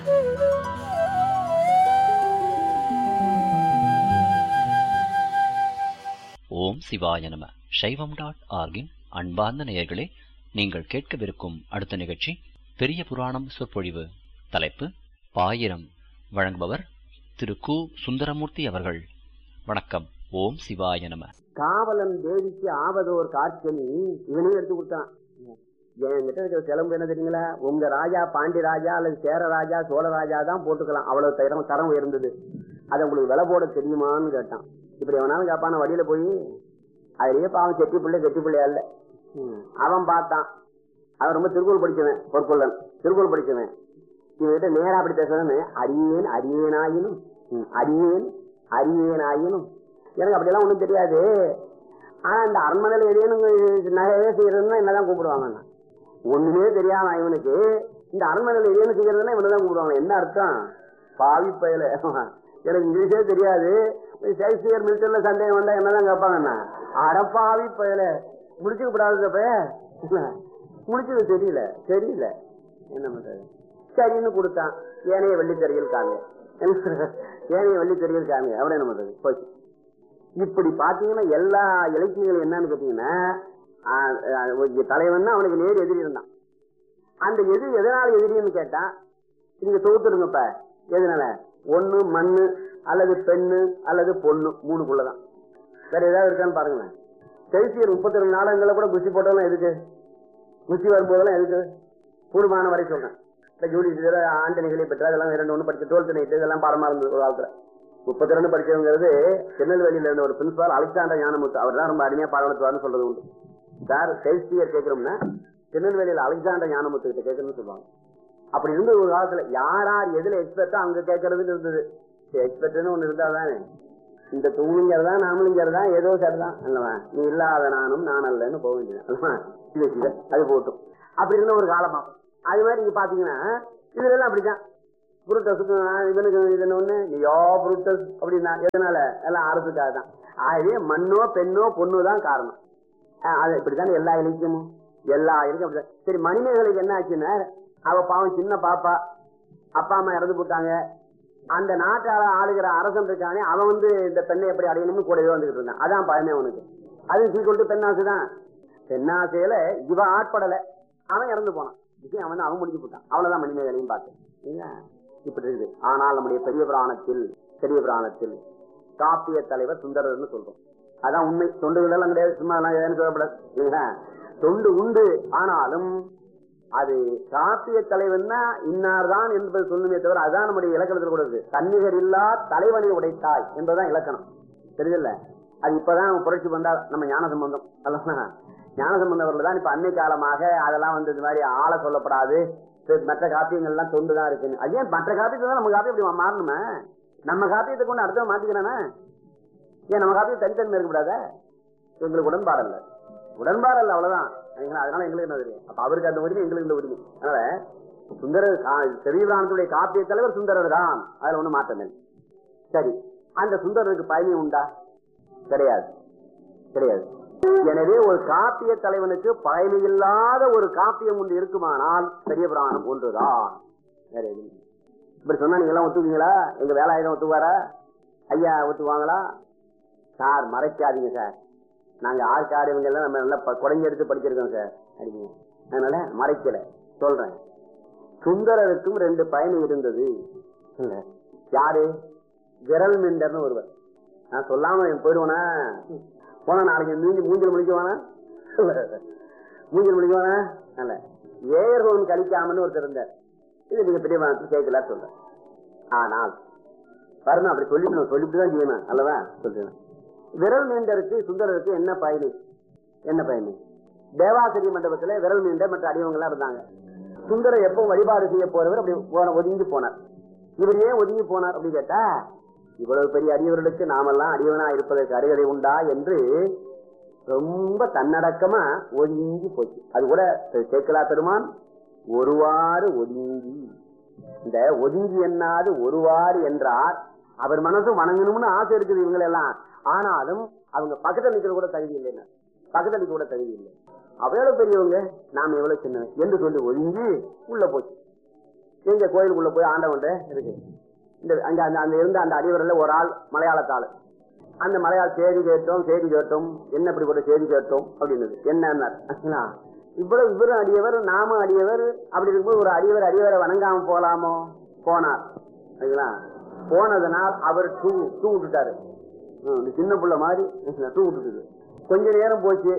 ஓம் சிவாய நம. சைவம்.org-இன் அன்பார்ந்த நேயர்களே, நீங்கள் கேட்கவிருக்கும் அடுத்த நிகழ்ச்சி பெரிய புராணம் சொற்பொழிவு. தலைப்பு பாயிரம். வழங்குபவர் திரு கு. சுந்தரமூர்த்தி அவர்கள். வணக்கம். ஓம் சிவாய நம.
காவலன் தேவிக்கு ஆவதோர் காட்சணி இவனே எடுத்து கொடுத்தான். என்கிட்ட இருக்கிற சிலம்பு என்ன தெரியுங்களா? உங்க ராஜா பாண்டி ராஜா அல்லது சேர ராஜா சோழ ராஜா தான் போட்டுக்கலாம், அவ்வளவு தரம் உயர்ந்தது. அதை உங்களுக்கு விலை போட தெரியுமான்னு கேட்டான். இப்படி எவனாலும் கேட்பான வழியில போய் அதுலயே பாவம் செட்டி பிள்ளையா இல்ல. அவன் பார்த்தான். அவன் ரொம்ப திருக்குறள் படிச்சவன், பொற்கொள்ளன் திருக்குறள் படிச்சவன். இவன்கிட்ட நேரா அப்படி பேசுறேன்னு அரியேன் அரியேனாயினும் அரியேன் அரியேனாயினும் எனக்கு அப்படியெல்லாம் ஒண்ணும் தெரியாது. ஆனா இந்த அரண்மனையில எதையும் நகையே செய்யறதுன்னா என்னதான் கூப்பிடுவாங்க. ஒண்ணுமே தெரியாம இவனுக்கு இந்த அரண்மனையில எதையும் செய்யறதுன்னா இவனதான் கூப்பிடுவாங்க. என்ன அர்த்தம்? பாவி பயல, எனக்கு இங்கிலீஷே தெரியாது, ஷேக்ஸ்பியர் மில்டன்ல சந்தேகம் வந்தா என்னதான் கேட்பாங்கண்ணா. அடப்பாவி பயல, முடிச்சுக்கப்படாதுப்ப முடிச்சது தெரியல என்ன பண்றது? சரின்னு கொடுத்தான். ஏனைய வெள்ளித்தறியல் காமி, ஏனைய வெள்ளித்தறியல் காமி அவரை என்ன பண்றது போச்சு. இப்படி பாத்தீங்கன்னா எல்லா இலக்கியங்களும் என்னன்னு கேட்டீங்கன்னா தலைவன் அவனுக்கு நேர் எதிரி இருந்தான். அந்த எதிரி எதனால எதிரின்னு கேட்டா நீங்க தொகுத்துருங்கப்ப. எதனால? ஒண்ணு மண்ணு அல்லது பெண்ணு அல்லது பொண்ணு, மூணுக்குள்ளதான். வேற ஏதாவது இருக்கான்னு பாருங்களேன். ஷேக்ஸ்பியர் 32 நாடகங்களை கூட குஸ்தி போட்டதெல்லாம் எதுக்கு? குஸ்தி வரும்போதெல்லாம் எதுக்கு? கூடுமான வரை சொல்றேன். இந்த ஜூலியர் ஆண்டனிகளை பெற்ற அதெல்லாம் 2 படிச்ச 12th நைட் இதெல்லாம் பாடமா இருந்தது ஒரு காலத்துல. 32 படிச்சவங்கிறது திருநெல்வேலியில இருந்த ஒரு பிரின்சிபால் அலெக்சாண்டர் ஞானமுத்து, அவர் தான் ரொம்ப அருமையா பாடம் நடத்துவார்னு சொல்றது உண்டு. சார் ஷேக்ஸ்பியர் கேட்கிறோம்னா திருநெல்வேலியில அலெக்சாண்டர் ஞானமுத்து கிட்ட கேட்கணும்னு சொல்லுவாங்க. அப்படி இருந்த ஒரு காலத்துல யார் எதுல எக்ஸ்பர்ட்டா அங்க கேட்கறதுன்னு இருந்தது. எக்ஸ்பர்ட்னு ஒண்ணு இருந்தாதானே. இந்த தூணிங்கிறதா நாமளுங்கிறதா ஏதோ சரிதான் அல்லவா? நீ இல்லாத நானும் நான் அல்லன்னு போக வேண்டியது, அது போட்டும். அப்படி இருந்த ஒரு காலமா. அது மாதிரி நீங்க பாத்தீங்கன்னா இதுல எல்லாம் அப்படிதான். புரூட்டஸுக்கு இவனுக்கு இது ஒண்ணு நீயோ புரூட்டஸ் அப்படின்னா எதனால எல்லாம் அரசுக்காக தான். ஆகவே மண்ணோ பெண்ணோ பொண்ணு தான் காரணம். அது இப்படித்தானே எல்லா இலக்கியமும் எல்லா இலக்கியம் அப்படிதான். சரி, மணிமேகலைக்கு என்ன ஆச்சுன்னா, அவ பாவம் சின்ன பாப்பா, அப்பா அம்மா இறந்து போட்டாங்க. அந்த நாட்டால ஆளுகிற அரசன் இருக்கானே அவன் இந்த பெண்ணை எப்படி அடையணும்னு கூடவே வந்துகிட்டு இருந்தான். அதான் பயமே அவனுக்கு. அது சீக்கிரம் பெண்ணாசுதான். பெண்ணாசையில இவ ஆட்படலை, அவன் இறந்து போனான். விஷயம் அவன் முடிஞ்சு போட்டான். அவ்வளவுதான் மணிமேகலையும் பார்த்தேன். இப்படி இருக்குது. ஆனால் நம்முடைய பெரிய புராணத்தில் காப்பிய தலைவர் சுந்தரர்னு சொல்றோம். அதான் உண்மை. தொண்டுகள் எல்லாம் கிடையாது, சும்மா எல்லாம் சொல்லப்படாது. தொண்டு உண்டு, ஆனாலும் அது காப்பிய தலைவன்னா இன்னார்தான் என்பது சொல்லுமே தவிர அதுதான் நம்முடைய இலக்கணத்தில் கூட இருக்கு. தன்னிகர் இல்லா தலைவனை உடைத்தாய் என்பதுதான் இலக்கணம். தெரியல, அது இப்பதான் புரட்சி பண்ணார் நம்ம ஞானசம்பந்தம். அல்ல, ஞானசம்பந்தவர்கள் தான் இப்ப அன்னை காலமாக அதெல்லாம் இந்த மாதிரி ஆள சொல்லப்படாது, மற்ற காப்பியங்கள் எல்லாம் தொண்டுதான் இருக்குன்னு. அதே மற்ற காப்பியத்தை தான் நம்ம காப்பியம் அப்படி மாறணுமே. நம்ம காப்பியத்தை கொண்டு அடுத்த மாத்திக்கிறானே, ஏன் நம்ம காப்பியம் தனித்தன்மை இருக்கக்கூடாத? எங்களுக்கு உடன்பாடு இல்ல அவ்வளவுதான். அதனால எங்களுக்கு என்ன தெரியும்? அப்ப அவருக்கு அந்த உரிமை, எங்களுக்கு இந்த உரிமை. அதனால சுந்தரர் பெரிய புராணத்துடைய காப்பிய தலைவர் சுந்தரர் தான், அதுல ஒண்ணு மாற்றம் இல்லை. சரி, அந்த சுந்தரருக்கு பயணி உண்டா? கிடையாது. எனவே ஒரு காப்பிய தலைவனுக்கு பயணி இல்லாத ஒரு காப்பியம் ஒன்று இருக்குமானால் பெரிய புராணம் ஒன்றுதான். வேற எதுவும் இப்படி சொன்னா நீங்க எல்லாம் ஒத்துக்குவீங்களா? எங்க வேலாயுதம் ஒத்துக்குவாரா? ஐயா ஒத்துக்குவாங்களா? சார் மறைக்காதீங்க சார், நாங்க ஆற்காடு இவங்க எல்லாம் நம்ம நல்லா குறைஞ்சி எடுத்து படிச்சிருக்கோம் சார். அதனால மறைக்கல சொல்றேன். சுந்தரருக்கும் 2 பயணி இருந்தது. யாரு? விரல் மிண்டர்னு ஒருவர். நான் சொல்லாம போயிடுவானா? போனா நாளைக்கு மூஞ்சல் முடிக்குவானா? மூஞ்சல் முடிக்குவானா? அல்ல, ஏர்கோன் கழிக்காமன்னு ஒருத்தர் இருந்தார். இது நீங்க பெரிய கேட்கல சொல்றேன். ஆனால் வரணும், அப்படி சொல்லிட்டுதான் செய்யணும் அல்லவா? சொல்றேன். விரல் மீண்டருக்கு சுந்தரருக்கு என்ன பயணி? தேவாசிரிய மண்டபத்துல விரல் மீண்டர் மற்ற அடியவங்க இருந்தாங்க. சுந்தரர் எப்பவும் வழிபாடு செய்ய போறவர் அப்படி ஒதுங்கி போனார். இவர் ஏன் ஒதுங்கி போனார் அப்படின்னு கேட்டா, இவ்வளவு பெரிய அடியவர்களுக்கு நாமெல்லாம் அடியவனா இருப்பதற்கு அருகதை உண்டா என்று ரொம்ப தன்னடக்கமா ஒதுங்கி போச்சு. அது கூட சேக்கலா பெருமான் ஒருவாறு ஒதுங்கி, இந்த ஒதுங்கி என்னாது ஒருவாறு என்றார். அவர் மனசு வணங்கணும்னு ஆசை இருக்குது இவங்களெல்லாம். ஆனாலும் அவங்க பக்கத்தில் நிற்கிற கூட தகுதி இல்லை, அவ்வளவு பெரியவங்க, நாம் எவ்வளவு சின்ன என்று சொல்லி ஒதுங்கி உள்ள போச்சு. எங்க கோயிலுக்குள்ள போய் ஆண்டவன் இருக்கு. அங்க இருந்த அந்த அடிவரில் ஒரு ஆள் மலையாளத்தாள். அந்த மலையாள செய்தி கேட்டோம் என்ன இப்படி ஒரு செய்தி கேட்டோம் அப்படின்னு. என்ன இவ்வளவு இவரும் அடியவர் நாமும் அடியவர், அப்படி இருக்கும்போது ஒரு அடியவரை வணங்காம போலாமோ? போனார். போனதுனால் அவர் டூ விட்டுட்டாரு. சின்ன புள்ள மாதிரி டூ விட்டுட்டு கொஞ்ச நேரம் போச்சு.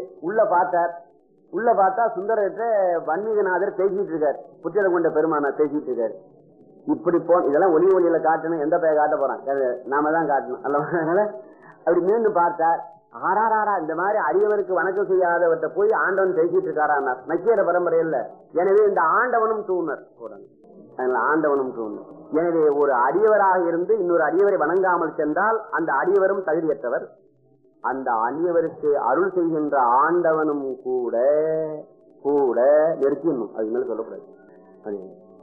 உள்ள பார்த்தா சுந்தரத்தை வன்மீகநாதர் பேசிட்டு இருக்காரு. புற்றலை கொண்ட பெருமானார் பேசிட்டு இருக்காரு. இப்படி இதெல்லாம் ஒளியில காட்டணும். எந்த பெயர் காட்ட போறான்? நாம தான் காட்டணும் அல்லவா? அப்படி மீண்டு பார்த்தார். ஆறாரா, இந்த மாதிரி அரியவருக்கு வணக்கம் செய்யாதவர்கிட்ட போய் ஆண்டவன் பேசிட்டு இருக்காரான்னார். நக்கீர பரம்பரையில். எனவே இந்த ஆண்டவனும் தூணர் போறாங்க. ஆண்டவனும் தூணர். எனவே ஒரு அடியவராக இருந்து இன்னொரு அடியவரை வணங்காமல் சென்றால் அந்த அடியவரும் தகுதியற்றவர். அந்த அடியவருக்கு அருள் செய்கின்ற ஆண்டவனும் கூட நெருக்கணும். அது மேல சொல்லக்கூடாது.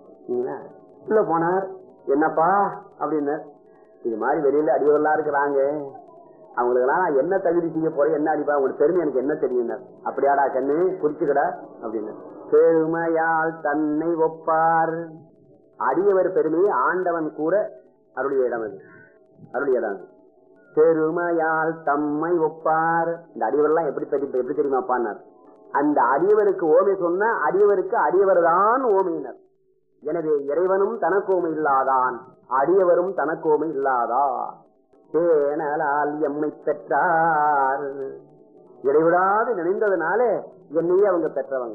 உள்ள போனார். என்னப்பா அப்படின்னு, இது மாதிரி வெளியில அடியவர்களா இருக்கிறாங்க, அவங்களுக்கெல்லாம் நான் என்ன தகுதி செய்ய போறேன், என்ன அடிப்பா, உங்களுக்கு பெருமை எனக்கு என்ன தெரியும்? அப்படியாடா கண்ணு குறிச்சுக்கடா அப்படின்னு. பெருமையால் தன்னை ஒப்பார். அடியவர் பெருமையை ஆண்டவன் கூற அருளிய இடம் அது, அருளிய இடம். பெருமையால் தம்மை ஒப்பார். இந்த அடியவர்லாம் எப்படி தெரியுமாப்பான்னார். அந்த அடியவருக்கு ஓமை சொன்ன அடியவருக்கு அடியவர் தான் ஓமையினர். எனவே இறைவனும் தனக்கோமை இல்லாதான், அடியவரும் தனக்கோமை இல்லாதா. தேனலால் எம்மை பெற்றார். இடைவிடாது நினைந்ததுனாலே என்னையே அவங்க பெற்றவங்க,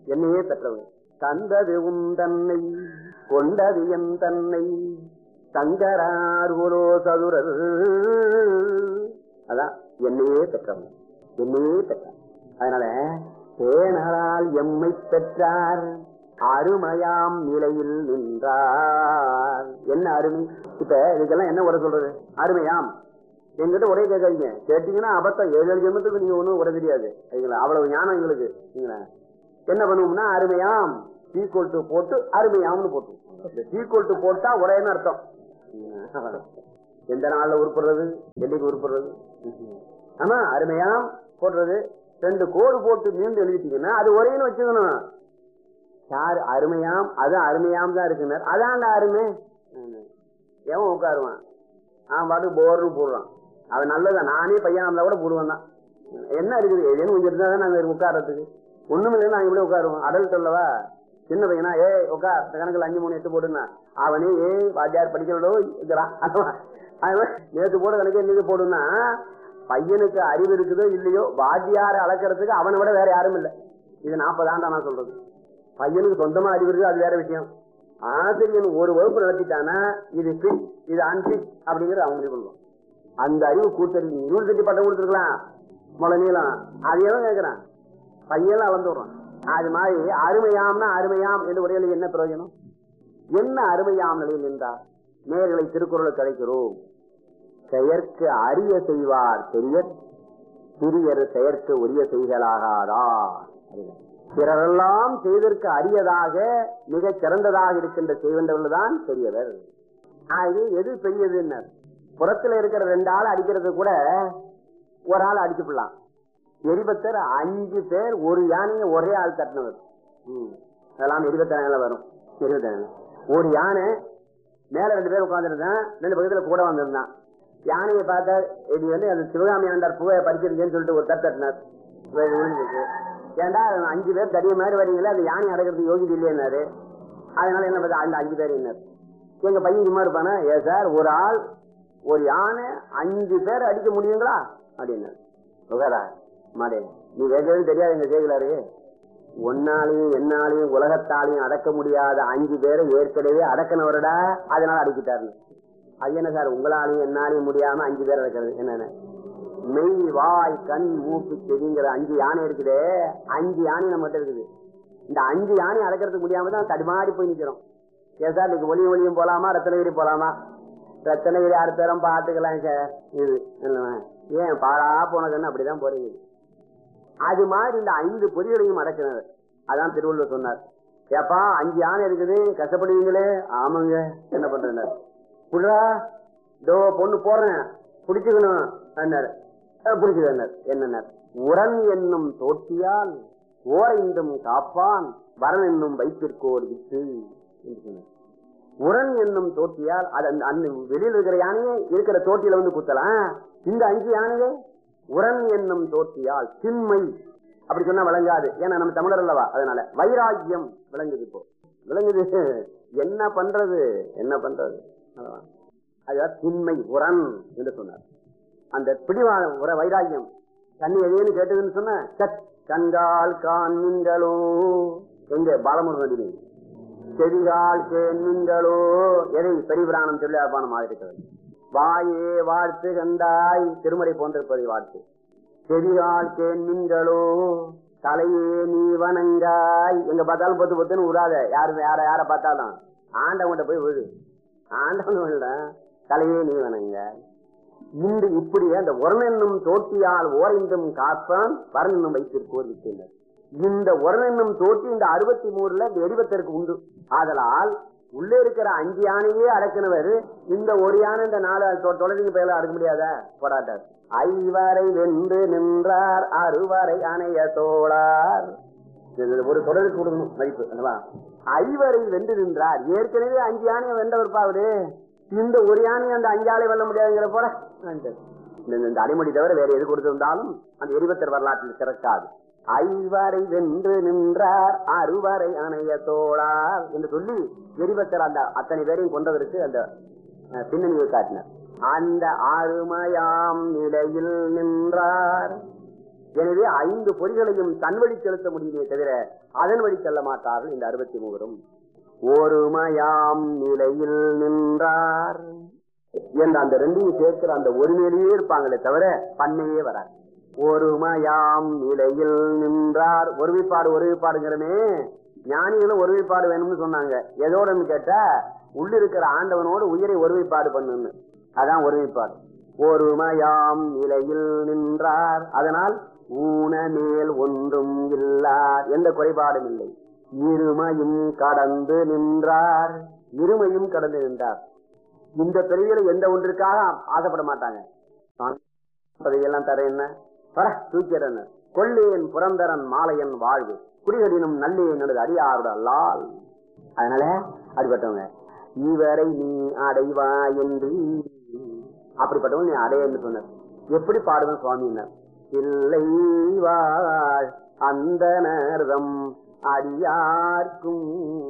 தந்தது உன் தன்னை கொண்டது என் தன்னை சங்கரார் குலோ சதுரர். அதான் என்னையே பெற்றவங்க. அதனால தேனலால் எம்மை பெற்றார், அருமையாம் நிலையில் நின்றார். என்ன அருமை? இப்ப இதுக்கெல்லாம் என்ன உரை சொல்றது? அருமையாம் எங்கிட்ட உரைய கேட்காதீங்க. கேட்டீங்கன்னா அபத்தம். 7 ஜென்மத்துக்கு நீங்க ஒண்ணும் உரை தெரியாது. அவ்வளவு ஞானம் எங்களுக்கு. என்ன பண்ணுவோம்னா அருமையாம் ஈக்குவல் டு போட்டு அருமையாம்னு போட்டு, இந்த ஈக்குவல் டு போட்டா ஒரேன்னு அர்த்தம். எந்த நாள்ல உருப்படுறது, என்னைக்கு உருப்படுறது? ஆமா, அருமையாம் போடுறது 2 கோடு போட்டு மீண்டும் எழுதிட்டீங்கன்னா அது ஒரேன்னு வச்சுக்கணும். சார் அருமையாம், அது அருமையாம் தான் இருக்குன்னு, அதான் அருமை. எவன் உட்காருவான்? அவன் பாட்டு போர்னு போடுறான். அவன் நல்லதான், நானே பையனா இருந்தா கூட போடுவான் தான். என்ன இருக்குது, ஏதேன்னு கொஞ்சம் இருந்தா தான் நாங்க உட்கார்றதுக்கு. ஒண்ணுமே இல்லைன்னு நாங்க இப்படி உட்காருவோம். அடல்ட் அல்லவா, சின்ன பையனா உட்கார் கணக்குல 5 3 8 போடுனா அவனே வாத்தியார் படிக்கிறதோ இருக்கிறான். நேற்று போட கணக்கு இன்னைக்கு போடுனா பையனுக்கு அறிவு இருக்குதோ இல்லையோ, வாத்தியார அளக்கிறதுக்கு அவனை விட வேற யாரும் இல்லை. இது 40 ஆண்டா நான் சொல்றது. பையனுக்கு சொந்தமா அறிவு இருக்குது, அது வேற விஷயம். ஆசிரியன் ஒரு வகுப்பு நடத்திட்டானா இது ஃபிட், இது அன்பிட் அப்படிங்கிறது அவங்க சொல்லுவோம். அந்த அறிவு கூட்டறிவு யூனிவர்சிட்டி பட்டம் கொடுத்துருக்கலாம் முளை நீளம், அதையும் கேட்கிறான் பையன் அளந்துடுறான். அது மாதிரி அருமையாம்னா அருமையாம் என்று உரையில என்ன பிரயோஜனம்? என்ன அருமையாம் நிலையில் நின்றார்? நேர்களை திருக்குறளுக்கு கிடைக்கிறோம். செயற்கு அரிய செய்வார் பெரியர், சிறியர் செயற்கு உரிய செய்களாகாதா. பிறரெல்லாம் செய்தற்கு அரியதாக மிக சிறந்ததாக இருக்கின்ற செய்கின்றவர்கள் தான் பெரியவர். எது பெரியது? புறத்துல இருக்கிற 2 ஆள் அடிக்கிறது கூட ஒரு ஆள் அடிச்சு போடலாம். எரிபத்தர் 5 பேர் ஒரு யானையை ஒரே ஆள் தட்டினவர். அதெல்லாம் 27 வரும். 27 ஒரு யானை மேல 2 பேர் உட்கார்ந்துருந்தான், 2 பக்கத்துல கூட வந்திருந்தான். யானையை பார்த்தா இது வந்து அது சிவகாமி ஆண்டார் பூவை பறிச்சிருக்கேன்னு சொல்லிட்டு ஒரு தட்டினார். ஏண்டா 5 பேர் தடிய மாதிரி வரீங்களே, அந்த யானை அடக்கிறதுக்கு யோகிதை இல்லையாரு. அதனால என்ன பார்த்தா அந்த 5 பேர் என்ன எங்க பையன் சும்மா இருப்பானா? சார் ஒரு ஆள் ஒரு யானை 5 பேர் அடிக்க முடியுங்களா அப்படின்னாரு. மாடே நீ வேகவே தெரியாது எங்க செய்கலாரு. ஒன்னாலையும் என்னாலையும் உலகத்தாலையும் அடக்க முடியாத 5 பேரை ஏற்கனவே அடக்கினவரடா, அதனால அடிக்கிட்டாரு. அது என்ன சார் உங்களாலையும் என்னாலையும் முடியாம 5 பேர் அடக்கிறது? என்னென்ன மெய் வாய் கண் மூக்கு செடிங்கிற 5 யானை இருக்குதே, 5 யானை நம்ம கிட்ட இருக்குது. இந்த 5 யானை அடக்கிறதுக்கு முடியாம தான் தடுமாறி போய் நிக்கிறோம். ஏன் சார் இன்னைக்கு ஒளியும் போலாமா, ரத்தனகிரி போலாமா? ரத்தனகிரி அடுத்தரம் பாத்துக்கலாம் சார். இது ஏன் பாழா போனதுன்னு அப்படிதான் போறீங்க. அது மாதிரி இந்த 5 பொறிகளையும் அடக்கினது. அதான் திருவள்ளுவர் சொன்னார், ஏப்பா 5 யானை இருக்குது கஷ்டப்படுவீங்களே. ஆமாங்க, என்ன பண்ற புடா தோ பொண்ணு போறேன் பிடிச்சுக்கணும் பிடிச்சுக்க. என்ன உரன் என்னும் தோட்டியால் ஓரைந்தும் காப்பான் வரன் என்னும் வைத்திருக்கோர் வித்து என்று சொன்னார். உரன் என்னும் தோட்டியால் அந்த வெளியில் இருக்கிற யானையே இருக்கிற தோட்டியில வந்து குத்தலாம். இந்த 5 யானையே உரன் என்னும் தோட்டியால் திண்மை அப்படி சொன்னா விளங்காது. ஏன்னா நம்ம தமிழர் அல்லவா, அதனால வைராக்கியம் விளங்குது. இப்போ விளங்குது. என்ன பண்றது என்ன பண்றது? அதான் திண்மை உரன் என்று சொன்னார். அந்த பிடிவாத வைராக்கியம் தண்ணி எதையு கேட்டதுன்னு சொன்ன கண்கால் காண்களோ எங்க பாலமுருகன் செடிகால் கேண்களோ எதை பெரிய பிராணம் சொல்லியாப்பான மாதிரி இருக்கிறது. வாயே வாழ்த்து கண்டாய் திருமறை போன்றிருப்பதை வாழ்த்து. செடிகால் கேண்களோ தலையே நீ வணங்காய். எங்க பார்த்தாலும் பொத்து பொத்துன்னு விடாத, யார பார்த்தாலும் ஆண்டவன்கிட்ட போய் விழு. ஆண்டவன் தலையே நீ வணங்க. இன்று இப்படி அந்த உரனென்னும் தோட்டியால் ஓரைந்தும் காப்பான் வரனும் வைத்திருக்கோர் விட்டனர். இந்த உரனென்னும் தோட்டி இந்த 63 இந்த எரிபத்தருக்கு உண்டு. ஆதலால் உள்ளே இருக்கிற 5 யானையே அடக்கினவர் இந்த ஒரு யானை இந்த 4 தொடர்ந்து பேர அடக்க முடியாத போராட்டார். 5 வென்று நின்றார் 6 அணைய தோளார். ஒரு தொடருக்கு கொடுக்கணும் மதிப்பு. 5 வென்று நின்றார். ஏற்கனவே 5 யானையை வென்றவர் பாவரு. இந்த ஒரு யானையை அந்த 5 ஆளை வெல்ல முடியாதுங்கிற போல இந்த அடிமொழி தவிர வேற எது கொடுத்திருந்தாலும் அந்த எரிபத்தர் வரலாற்றில் சிறக்காது. 5 வென்று நின்றார் 6 அணைய தோளார் என்று சொல்லி எரிபத்தர் அந்த அத்தனை பேரையும் கொண்டதற்கு அந்த பின்னணியை காட்டினார். அந்த அருமையாம் நிலையில் நின்றார். எனவே 5 பொறிகளையும் தன் வழி செலுத்த முடியுமே தவிர அதன் வழி செல்ல மாட்டார்கள் இந்த 63. ஒருமையாம் நிலையில் நின்றார் என்ற அந்த 2ஐயும் சேர்க்கிற அந்த ஒருமையிலேயே இருப்பாங்களே தவிர பண்ணையே வராது. ஒருமையாம் நிலையில் நின்றார். ஒருமைப்பாடுங்கிறமே ஞானிகளும் ஒருமைப்பாடு வேணும்னு சொன்னாங்க. எதோடன்னு கேட்டா உள்ளிருக்கிற ஆண்டவனோடு உயிரை ஒருமைப்பாடு பண்ணுன்னு. அதான் ஒருமைப்பாடு. ஒருமையாம் நிலையில் நின்றார். அதனால் ஊன மேல் ஒன்றும் இல்லார், எந்த குறைபாடும் இல்லை. இருமையும் கடந்து நின்றார். இருமையும் கடந்து நின்றார். இந்த பிறவியில எந்த ஒன்றுக்காக ஆசைப்பட மாட்டாங்க. பதவியெல்லாம் தர என்ன வர தூக்கிறன் கொள்ளேன் புறந்தரன் மாலையன் வாழ்வு குடிகடினும் நல்லே நடது அடியாரோட அல்லால். அதனால அப்படிப்பட்டவங்க இவரை நீ அடைவா என்று, அப்படிப்பட்டவங்க நீ அடையன்னு சொன்னார். எப்படி பாடுவேன் சுவாமியினர்? இல்லை வாழ் அந்த நேரம் அடியார்க்கும்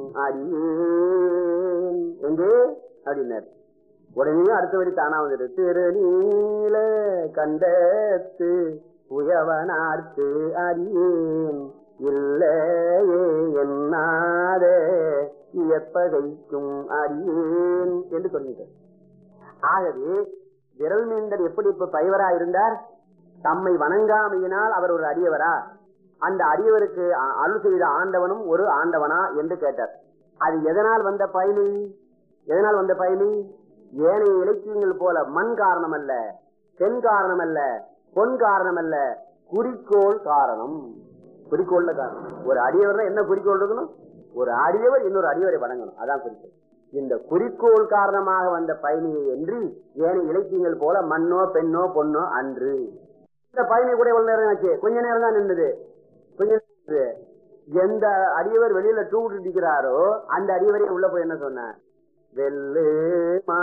அடியேன் எங்கே அப்படின்னார். உடனே அடுத்த வரி தானா வந்துட்டு திருநீல கண்டத்து உயவனார்க்கு அடியேன் இல்லையே என்னாத எப்பகைக்கும் அடியேன் என்று சொல்லிட்டார். ஆகவே விரல் மீண்டர் எப்படி இப்ப பைவரா இருந்தார்? தம்மை வணங்காமையினால் அவர் ஒரு அடியவரா? அந்த அடியவருக்கு அருள் செய்த ஆண்டவனும் ஒரு ஆண்டவனா என்று கேட்டார். அது எதனால் வந்த பயனி? எதனால் வந்த பயனி? ஏனைய இலக்கியங்கள் போல மண் காரணம் அல்ல, பெண் காரணம் அல்ல, பொன் காரணம் அல்ல, குறிக்கோள் காரணம். குறிக்கோள்ல காரணம். ஒரு அடியவர் என்ன குறிக்கோள் இருக்கணும்? ஒரு அடியவர் இன்னொரு அடியவரை வணங்கணும். அதான் குறிக்கோள். இந்த குறிக்கோள் காரணமாக வந்த பயணியை என்று ஏனைய இலக்கியங்கள் போல மண்ணோ பெண்ணோ பொண்ணோ அன்று. இந்த பயணி கூட எவ்வளவு நேரம் ஆச்சு? கொஞ்ச நேரம் தான் நின்றுது. கொஞ்ச நேரம். எந்த அடியவர் வெளியில டூட்டு இருக்கிறாரோ அந்த அடியவரை உள்ள போய் என்ன சொன்ன? வெல்லுமா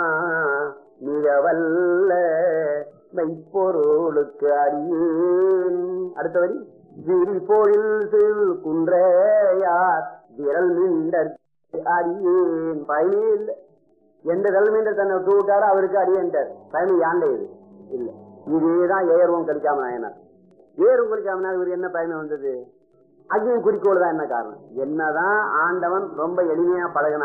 மிகவல்ல மெய்ப்பொருளுக்கு அடியேன். அடுத்த வரி விரிபொழில் குன்றையார் விரல் மீண்டர் அடியேன். பயனே இல்லை. எந்த விரல் மீண்டர் தன்னை டூட்டாரோ அவருக்கு அடியேன்ட்டார். பயணி யாண்டே இது இல்லை. இதேதான் ஏறுவோம் கழிக்காம நாயனார். ஏறும் கழிக்காம இவர் என்ன பயணம் வந்தது? அங்கேயும் குறிக்கோள் தான். என்ன காரணம்? என்னதான் ஆண்டவன் ரொம்ப எளிமையா பழகினா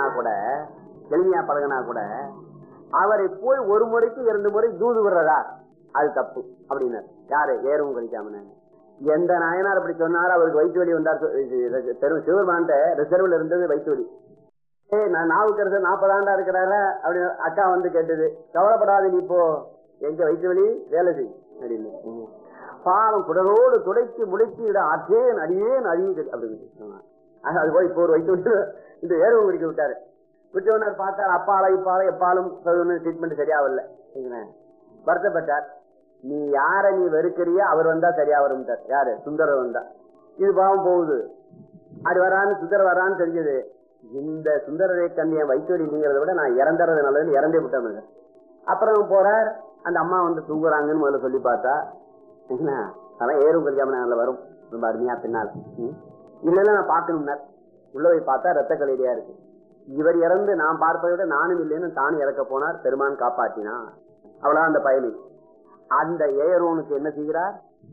கூட அவரை போய் ஒரு முறைக்கு 2 முறை தூது விடுறதா அது தப்பு அப்படின்னாரு. யாரு? ஏறும் கழிக்காம. எந்த நாயனார் அப்படி சொன்னாரு? அவருக்கு வயிற்று வலி வந்தார். சிவருமான்ட்ட ரிசர்வ்ல இருந்தது வயிற்று வலி. நான் நாவுக்கரசர் 40 ஆண்டா இருக்கிறாரா அப்படின்னு அக்கா வந்து கேட்டது. கவலைப்படாது, நீ இப்போ எங்க வயிற்று வலி வேலை செய் அப்படின்னு. பாவம் குடலோடு துடைக்கு முடைக்கு இட ஆற்றேன் அடியேன் அடியுது அப்படின்னு. அது போய் இப்போ ஒரு வயிற்று விட்டு இந்த ஏறுவம் குடிக்க விட்டாரு. விட்டவனர் பார்த்தார். அப்பாலை இப்பாலை எப்பாலும் ட்ரீட்மெண்ட் சரியாவில்லை. வருத்தப்பட்டார். நீ யார நீ வெறுக்கிறிய அவர் வந்தா சரியா வரும். யாரு? சுந்தரர் வந்தா. இது பாவம் போகுது. அது வரான்னு சுந்தரர் வரான்னு தெரிஞ்சது. இந்த சுந்தரரை கண்ணிய வைத்தோடி இல்லைங்கிறத விட நான் இறந்துறது நல்லதுன்னு இறந்தே விட்டேன். அப்புறம் போறார். அந்த அம்மா வந்து தூங்குறாங்கன்னு முதல்ல சொல்லி பார்த்தா என்ன அதான் ஏறும் கழிக்காம வரும். ரொம்ப அருமையா பின்னால இல்லைன்னா நான் பார்க்கணும்னார். உள்ள போய் பார்த்தா ரத்த கலையிலையா இருக்கு. இவர் இறந்து நான் பார்ப்பதை விட நானும் இல்லைன்னு தானும் இறக்க போனார். பெருமான் காப்பாற்றினா. அவ்வளவு அந்த பயணி. அந்த ஏயரோனுக்கு என்ன செய்கிறார்?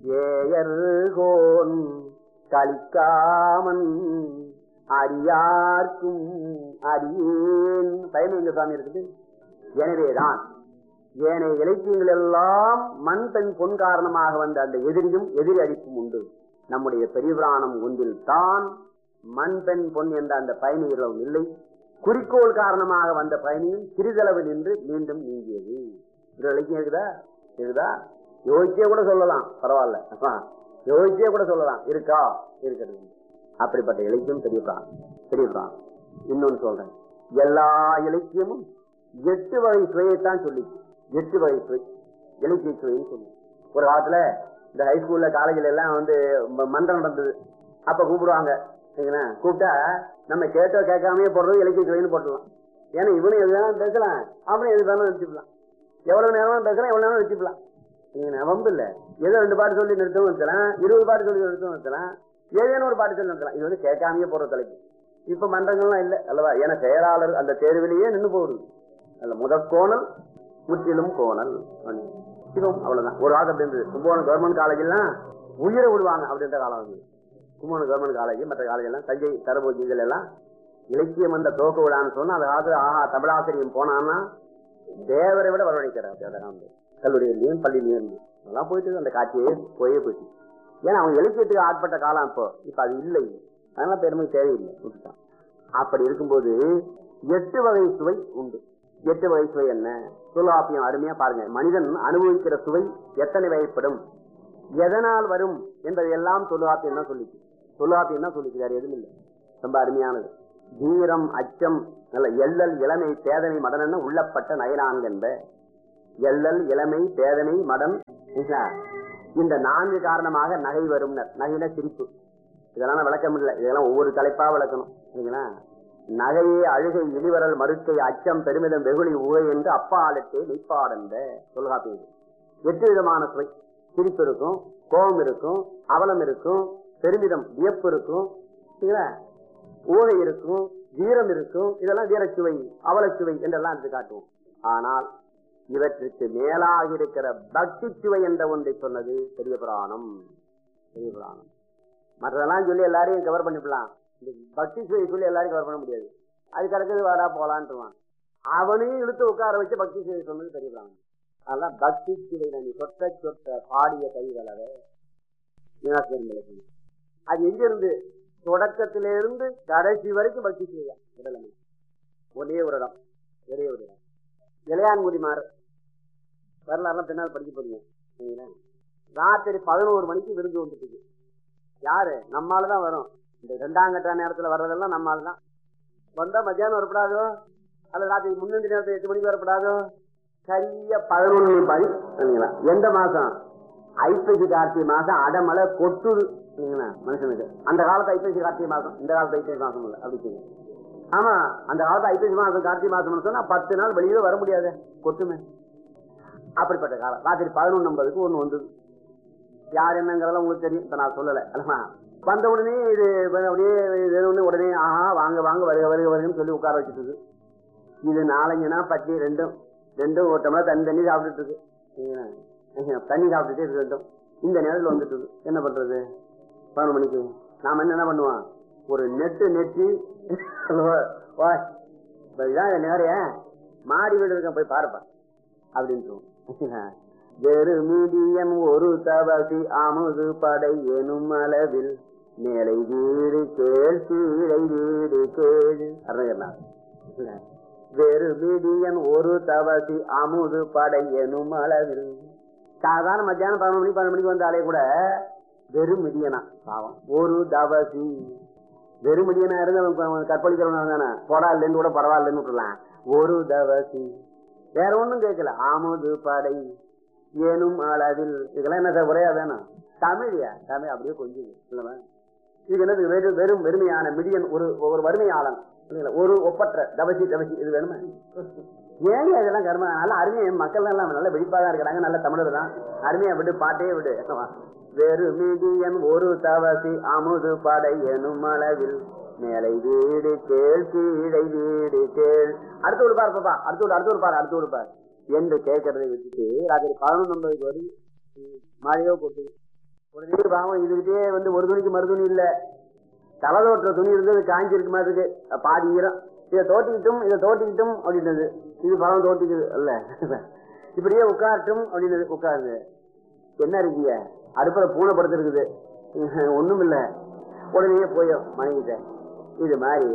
ஏயர்கோன் கலிக்காமன் அடியார்க்கும் அடியேன். பயணி எங்க சாமி இருக்குது. எனவேதான் ஏனைய இலக்கியங்கள் எல்லாம் மண் பெண் பொன் காரணமாக வந்த அந்த எதிரியும் எதிரி அடிப்பும் உண்டு. நம்முடைய பெரிய புராணம் ஒன்றில் தான் மண் பெண் பொன் என்ற அந்த பயணிகளும் இல்லை. குறிக்கோள் காரணமாக வந்த பயணியும் சிறிதளவு நின்று மீண்டும் நீங்கியது. இது இலக்கியம் இருக்குதா? யோசிச்சே கூட சொல்லலாம். பரவாயில்ல, யோசிச்சே கூட சொல்லலாம். இருக்கா? இருக்கிறது. அப்படிப்பட்ட இலக்கியம் பெரிய புராணம். இன்னொன்னு சொல்றேன். எல்லா இலக்கியமும் 8 வகை சுவையைத்தான் சொல்லி 8 வகை சுவை இலக்கிய சுவைன்னு சொல்லி. ஒரு காலத்துல இந்த ஹைஸ்கூல்ல காலேஜ்ல எல்லாம் வந்து மன்றம் நடந்தது. அப்ப கூப்பிடுவாங்க. கூப்பிட்டா நம்ம கேட்டோ கேட்காமே போடுறது இலக்கிய சுவைன்னு போட்டுடலாம். ஏன்னா இவனு எது வேணாலும் பேசலாம், அவனும் எது வேணாலும் நிறுத்திக்கலாம். எவ்வளவு நேரம் பேசலாம், எவ்வளவு நேரம் நிறுத்திக்கலாம். வம்பு இல்ல. ஏதோ 2 பாட்டு சொல்லி நிறுத்தவும் நிறுத்தலாம், 20 பாட்டு சொல்லி நிறுத்தவும் நிறுத்தலாம், ஏதேனும் ஒரு பாட்டு சொல்லி நிறுத்தலாம். இது வந்து கேட்காமையே போடுற தலைப்பு. இப்ப மன்றங்கள்லாம் இல்ல அல்லவா? ஏன்னா செயலாளர் அந்த தேர்விலேயே நின்று போகுது. அல்ல முதற்கோணல் முற்றிலும் கோணல். அவ்வளவுதான். ஒரு வாரம் அப்படி இருந்தது. கும்பகோணம் கவர்மெண்ட் காலேஜ் எல்லாம் உயிரை விடுவாங்க அப்படின்ற காலம் இருந்தது. கும்பகோணம் கவர்மெண்ட் காலேஜ் மற்ற காலேஜ் எல்லாம் தஞ்சை தரபோஜி இதுல எல்லாம் இலக்கியம் வந்த துவக்க விடான்னு சொன்னா அந்த காலத்துல தமிழாசிரியம் போனான்னா தேவரை விட வரவழைக்கிறார். கல்லூரியிலையும் பள்ளியிலையும் அதெல்லாம் போயிட்டு அந்த காட்சியே போயிட்டு. ஏன்னா அவங்க இலக்கியத்துக்கு ஆட்பட்ட காலம் இப்ப அது இல்லை. அதனால பெருமை தேவையில்லை. அப்படி இருக்கும்போது 8 வகை சுவை உண்டு. 8 வகை சுவை என்ன? தொல்காப்பியம் அருமையா பாருங்க. மனிதன் அனுபவிக்கிற சுவை எத்தனை வகைப்படும், எதனால் வரும் என்பதை எல்லாம் தொல்காப்பியம் தான் சொல்லிச்சு. தொல்காப்பியம் தான் சொல்லிக்கிறார். எதுவும் இல்லை. ரொம்ப அருமையானது. வீரம் அச்சம் நல்ல எள்ளல் இளமை பேதனை மடன் உள்ளப்பட்ட நயனான் என்ப. எள்ளல் இளமை பேதனை மடன் இந்த 4 காரணமாக நகை வரும். நகையில சிரிப்பு. இதெல்லாம் விளக்கம் இல்லை, இதெல்லாம் ஒவ்வொரு தலைப்பா விளக்கணும் சரிங்களா. நகையே அழுகை இழிவரல் மறுக்கை அச்சம் பெருமிதம் வெகுளி உகை என்று அப்பாலத்தே மெய்ப்பாடந்த சொல்காப்பி. 8 விதமான சுவை. சிரிப்பு இருக்கும், கோபம் இருக்கும், அவலம் இருக்கும், பெருமிதம் வியப்பு இருக்கும், ஊகை இருக்கும், வீரம் இருக்கும். இதெல்லாம் வீரச்சுவை அவலச்சுவை என்றெல்லாம் எடுத்து காட்டுவோம். ஆனால் இவற்றுக்கு மேலாக இருக்கிற பக்தி சுவை என்ற ஒன்றை சொன்னது பெரிய புராணம். பெரிய புராணம் மற்றதெல்லாம் சொல்லி எல்லாரையும் கவர் பண்ணிவிடலாம். இந்த பக்தி சுவை சொல்லி எல்லாரையும் கவர் பண்ண முடியாது. அது கிடக்குது வாடா போலான்ட்டுவான். அவனையும் இழுத்து உட்கார வச்சு பக்தி சுவை சொன்னது பெரிய புராணம். அதெல்லாம் பக்தி சுவை நீ சொட்ட சொட்ட பாடிய கைகளவே. அது எங்க இருந்து தொடக்கத்திலிருந்து கடைசி வரைக்கும் பக்தி சுவையா உடலமை. ஒரே ஒரு இடம், ஒரே ஒரு இடம். இளையான்குடி மாறு வரலாறுலாம் பின்னால் படிக்க போறீங்க. ராத்திரி 11 மணிக்கு விருந்து வந்துட்டு யாரு நம்மால்தான் வரும். இந்த 2ஆம் கட்ட நேரத்துல வர்றதெல்லாம் நம்மால்தான். வந்தா மத்தியானம் வரப்படாதோ அல்லது ராத்திரி முன்னெண்டு நேரத்தில் 8 மணிக்கு வரப்படாதோ. சரியா 11 மணி சரிங்களா. எந்த மாசம்? ஐப்பசி கார்த்திகை மாசம் அடமலை கொட்டுது மனுஷனுக்கு. அந்த காலத்து ஐப்பசி கார்த்திகை மாசம், இந்த காலத்து ஐப்பசி மாசம் இல்லை அப்படி. ஆமா, அந்த காலத்து ஐப்பசி மாசம் கார்த்திகை மாசம் சொன்னா 10 நாள் வெளியே வர முடியாது, கொட்டுமே. அப்படிப்பட்ட காலம். ராத்திரி 11:50 ஒண்ணு வந்தது. யார் என்னங்கிறதெல்லாம் உங்களுக்கு தெரியும், இப்ப நான் சொல்லல. வந்த உடனே இது அப்படியே உடனே ஆஹா வாங்க வாங்க வருக வருக வருகன்னு சொல்லி உட்கார வச்சுட்டு. இது 4-5 நாள் பட்டி ரெண்டும் ஒரு டம்ளர் தண்ணி சாப்பிட்டுட்டு இருக்கு. தண்ணி சாப்பிட்டுட்டே இருக்கு ரெண்டும். இந்த நேரத்தில் வந்துட்டு என்ன பண்றது? 11 மணிக்கு நாம என்ன பண்ணுவோம்? ஒரு நெட்டி நேரைய மாடி வீடு இருக்க போய் பாருப்பா அப்படின்ட்டு. வெறு மீடியன் ஒரு தவசி அமுது படை எனும் அளவில் மேலை வீடு கேள் கீழை வீடு கேளு. வெறு மீடியன் ஒரு தவசி அமுது படை எனும் அளவில். சாதாரண மத்தியானம் 11 மணிக்கு வந்தாலே கூட வெறும் மிடியனா பாவம். ஒரு தவசி வெறும் மிடியனா இருந்து கற்பழிக்கிறவங்க தானே, போடாதுன்னு கூட பரவாயில்லன்னு விட்டுலாம். ஒரு தவசி வேற ஒண்ணும் கேட்கல. அமுது படை ஏனும் அளவில். இதெல்லாம் என்ன சார் உரையா வேணும்? தமிழியா? தமிழ் அப்படியே கொஞ்சம் இல்லவா? இது என்னது? வெறும் வெறுமையான மிடியன் ஒரு வறுமையாளன், ஒரு ஒப்பற்ற தவசி. இது வேணுமா? ஏன் இதெல்லாம் கர்ம நல்லா அருமையா மக்கள் எல்லாம் நல்ல வெடிப்பாதான் இருக்கிறாங்க, நல்ல தமிழர் தான். அருமையா விடு, பாட்டே விடு. வெறு மீடியன் ஒரு தவசி அமுது படை எனும் அளவில் மேலை வீடு கேள் கீழை வீடு கேள். அடுத்து ஒரு பார் பாப்பா, அடுத்து ஒரு பார் என்று கேட்கறதை வச்சுட்டு ராத்திரி 11:50 வரை மழையோ போட்டு உடனே பாவம் இதுகிட்டே ஒரு துணிக்கு மறுதுணி இல்ல, தலதோற்ற துணி இருந்தது காஞ்சி இருக்கு மாதிரி இருக்கு, பாதி ஈரம். இதை தோட்டிக்கிட்டும் அப்படின்றது. இது பழம் தோட்டிக்குது அல்ல, இப்படியே உட்காரட்டும் அப்படின்றது. உட்காருங்க, என்ன இருக்கீங்க? அடுப்புல பூனை படுத்திருக்குது, ஒண்ணும் இல்ல. உடனே போயும் மனைவிட்ட இது மாதிரி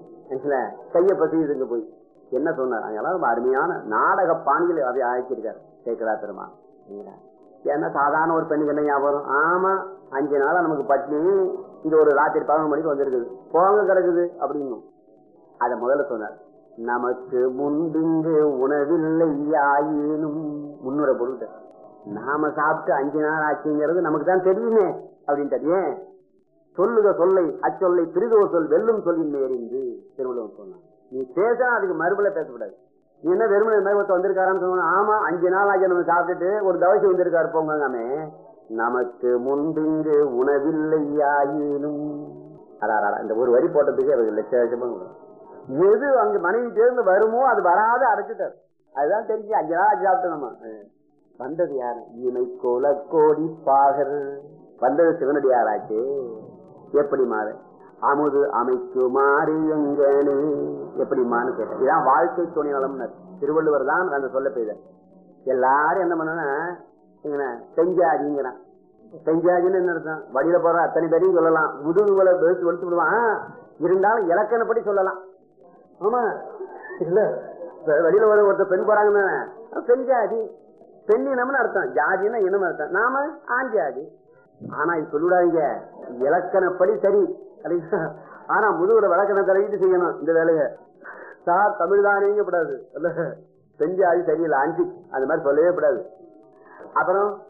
கைய பத்தி இதுங்க போய் என்ன சொன்னார்? அங்கெல்லாம் ரொம்ப அருமையான நாடக பாணியில் அதை அழைச்சிருக்காரு கேட்கிறா பெருமா. ஏன்னா சாதாரண ஒரு பெண்ணுக்கு என்ன ஞாபகம்? ஆமா, 5 நாளா நமக்கு பட்னி, இங்க ஒரு ராத்திரி 11 மணிக்கு வந்திருக்குது, போங்க கிடக்குது அப்படின்னு அத முதல்ல சொன்னார். நமக்கு முன்பிங்கு உணவில்லை ஆயினும் முன்னுரை பொருள் நாம சாப்பிட்டு 5 நாள் ஆச்சுங்கிறது நமக்கு தான் தெரியுமே அப்படின்ட்டு. ஏன் சொல்லுக சொல்லை அச்சொல்லை பிரிதோ சொல் வெல்லும் சொல்லின் எறிந்து திருவள்ளுவர் சொன்னான். நீ பேசினா அதுக்கு மறுபடிய பேசக்கூடாது. நீ என்ன வெறுமனை மேகத்தை வந்திருக்காரான்னு சொன்னா, ஆமா 5 நாள் ஆச்சு நம்ம சாப்பிட்டுட்டு ஒரு தவசி வந்திருக்காரு போங்காமே. நமக்கு முன்பிங்கு உணவில்லை ஆயினும். அடாடா, இந்த ஒரு வரி போட்டதுக்கு அவருக்கு லட்சம். எது அங்க மனைவி தேர்ந்து வருமோ அது வராத அடைச்சிட்டார். அதுதான் தெரிஞ்சு 5 நாள் ஆச்சு சாப்பிட்டு நம்ம வந்தது யாரு? இமை கோல கோடி பாகர் வந்தது சிவனடியாராச்சு. எப்படி மாறு அமுது அமைக்கு மாறி எங்கனு எப்படி மாறு கேட்ட. இதான் வாழ்க்கை துணை நலம்னு திருவள்ளுவர் தான் அந்த சொல்ல பெய்த. எல்லாரும் என்ன பண்ண செஞ்சாதிங்கிறான். செஞ்சாதின்னு என்ன அர்த்தம்? வழியில போற அத்தனை பேரையும் சொல்லலாம், முதுகுகளை வெளுத்து விடுவான். இருந்தாலும் இலக்கணப்படி சொல்லலாம். ஆமா இல்ல, வழியில வர ஒருத்தர் பெண் போறாங்கன்னு செஞ்சாதி பெண்ணினம்னு அர்த்தம், ஜாதின்னா இனம் அர்த்தம். நாம ஆண் ஜாதி. ஆனா இது சொல்லிவிடாதீங்க, இலக்கணப்படி சரி. ஆனா முதுகுல விளக்கணை தலையிட்டு செய்யணும் இந்த வேலையை. சார் தமிழ் தானேங்கப்படாது, செஞ்சு அது சரியில்லை, ஆன்டி அந்த மாதிரி சொல்லவே கூடாது. அப்புறம்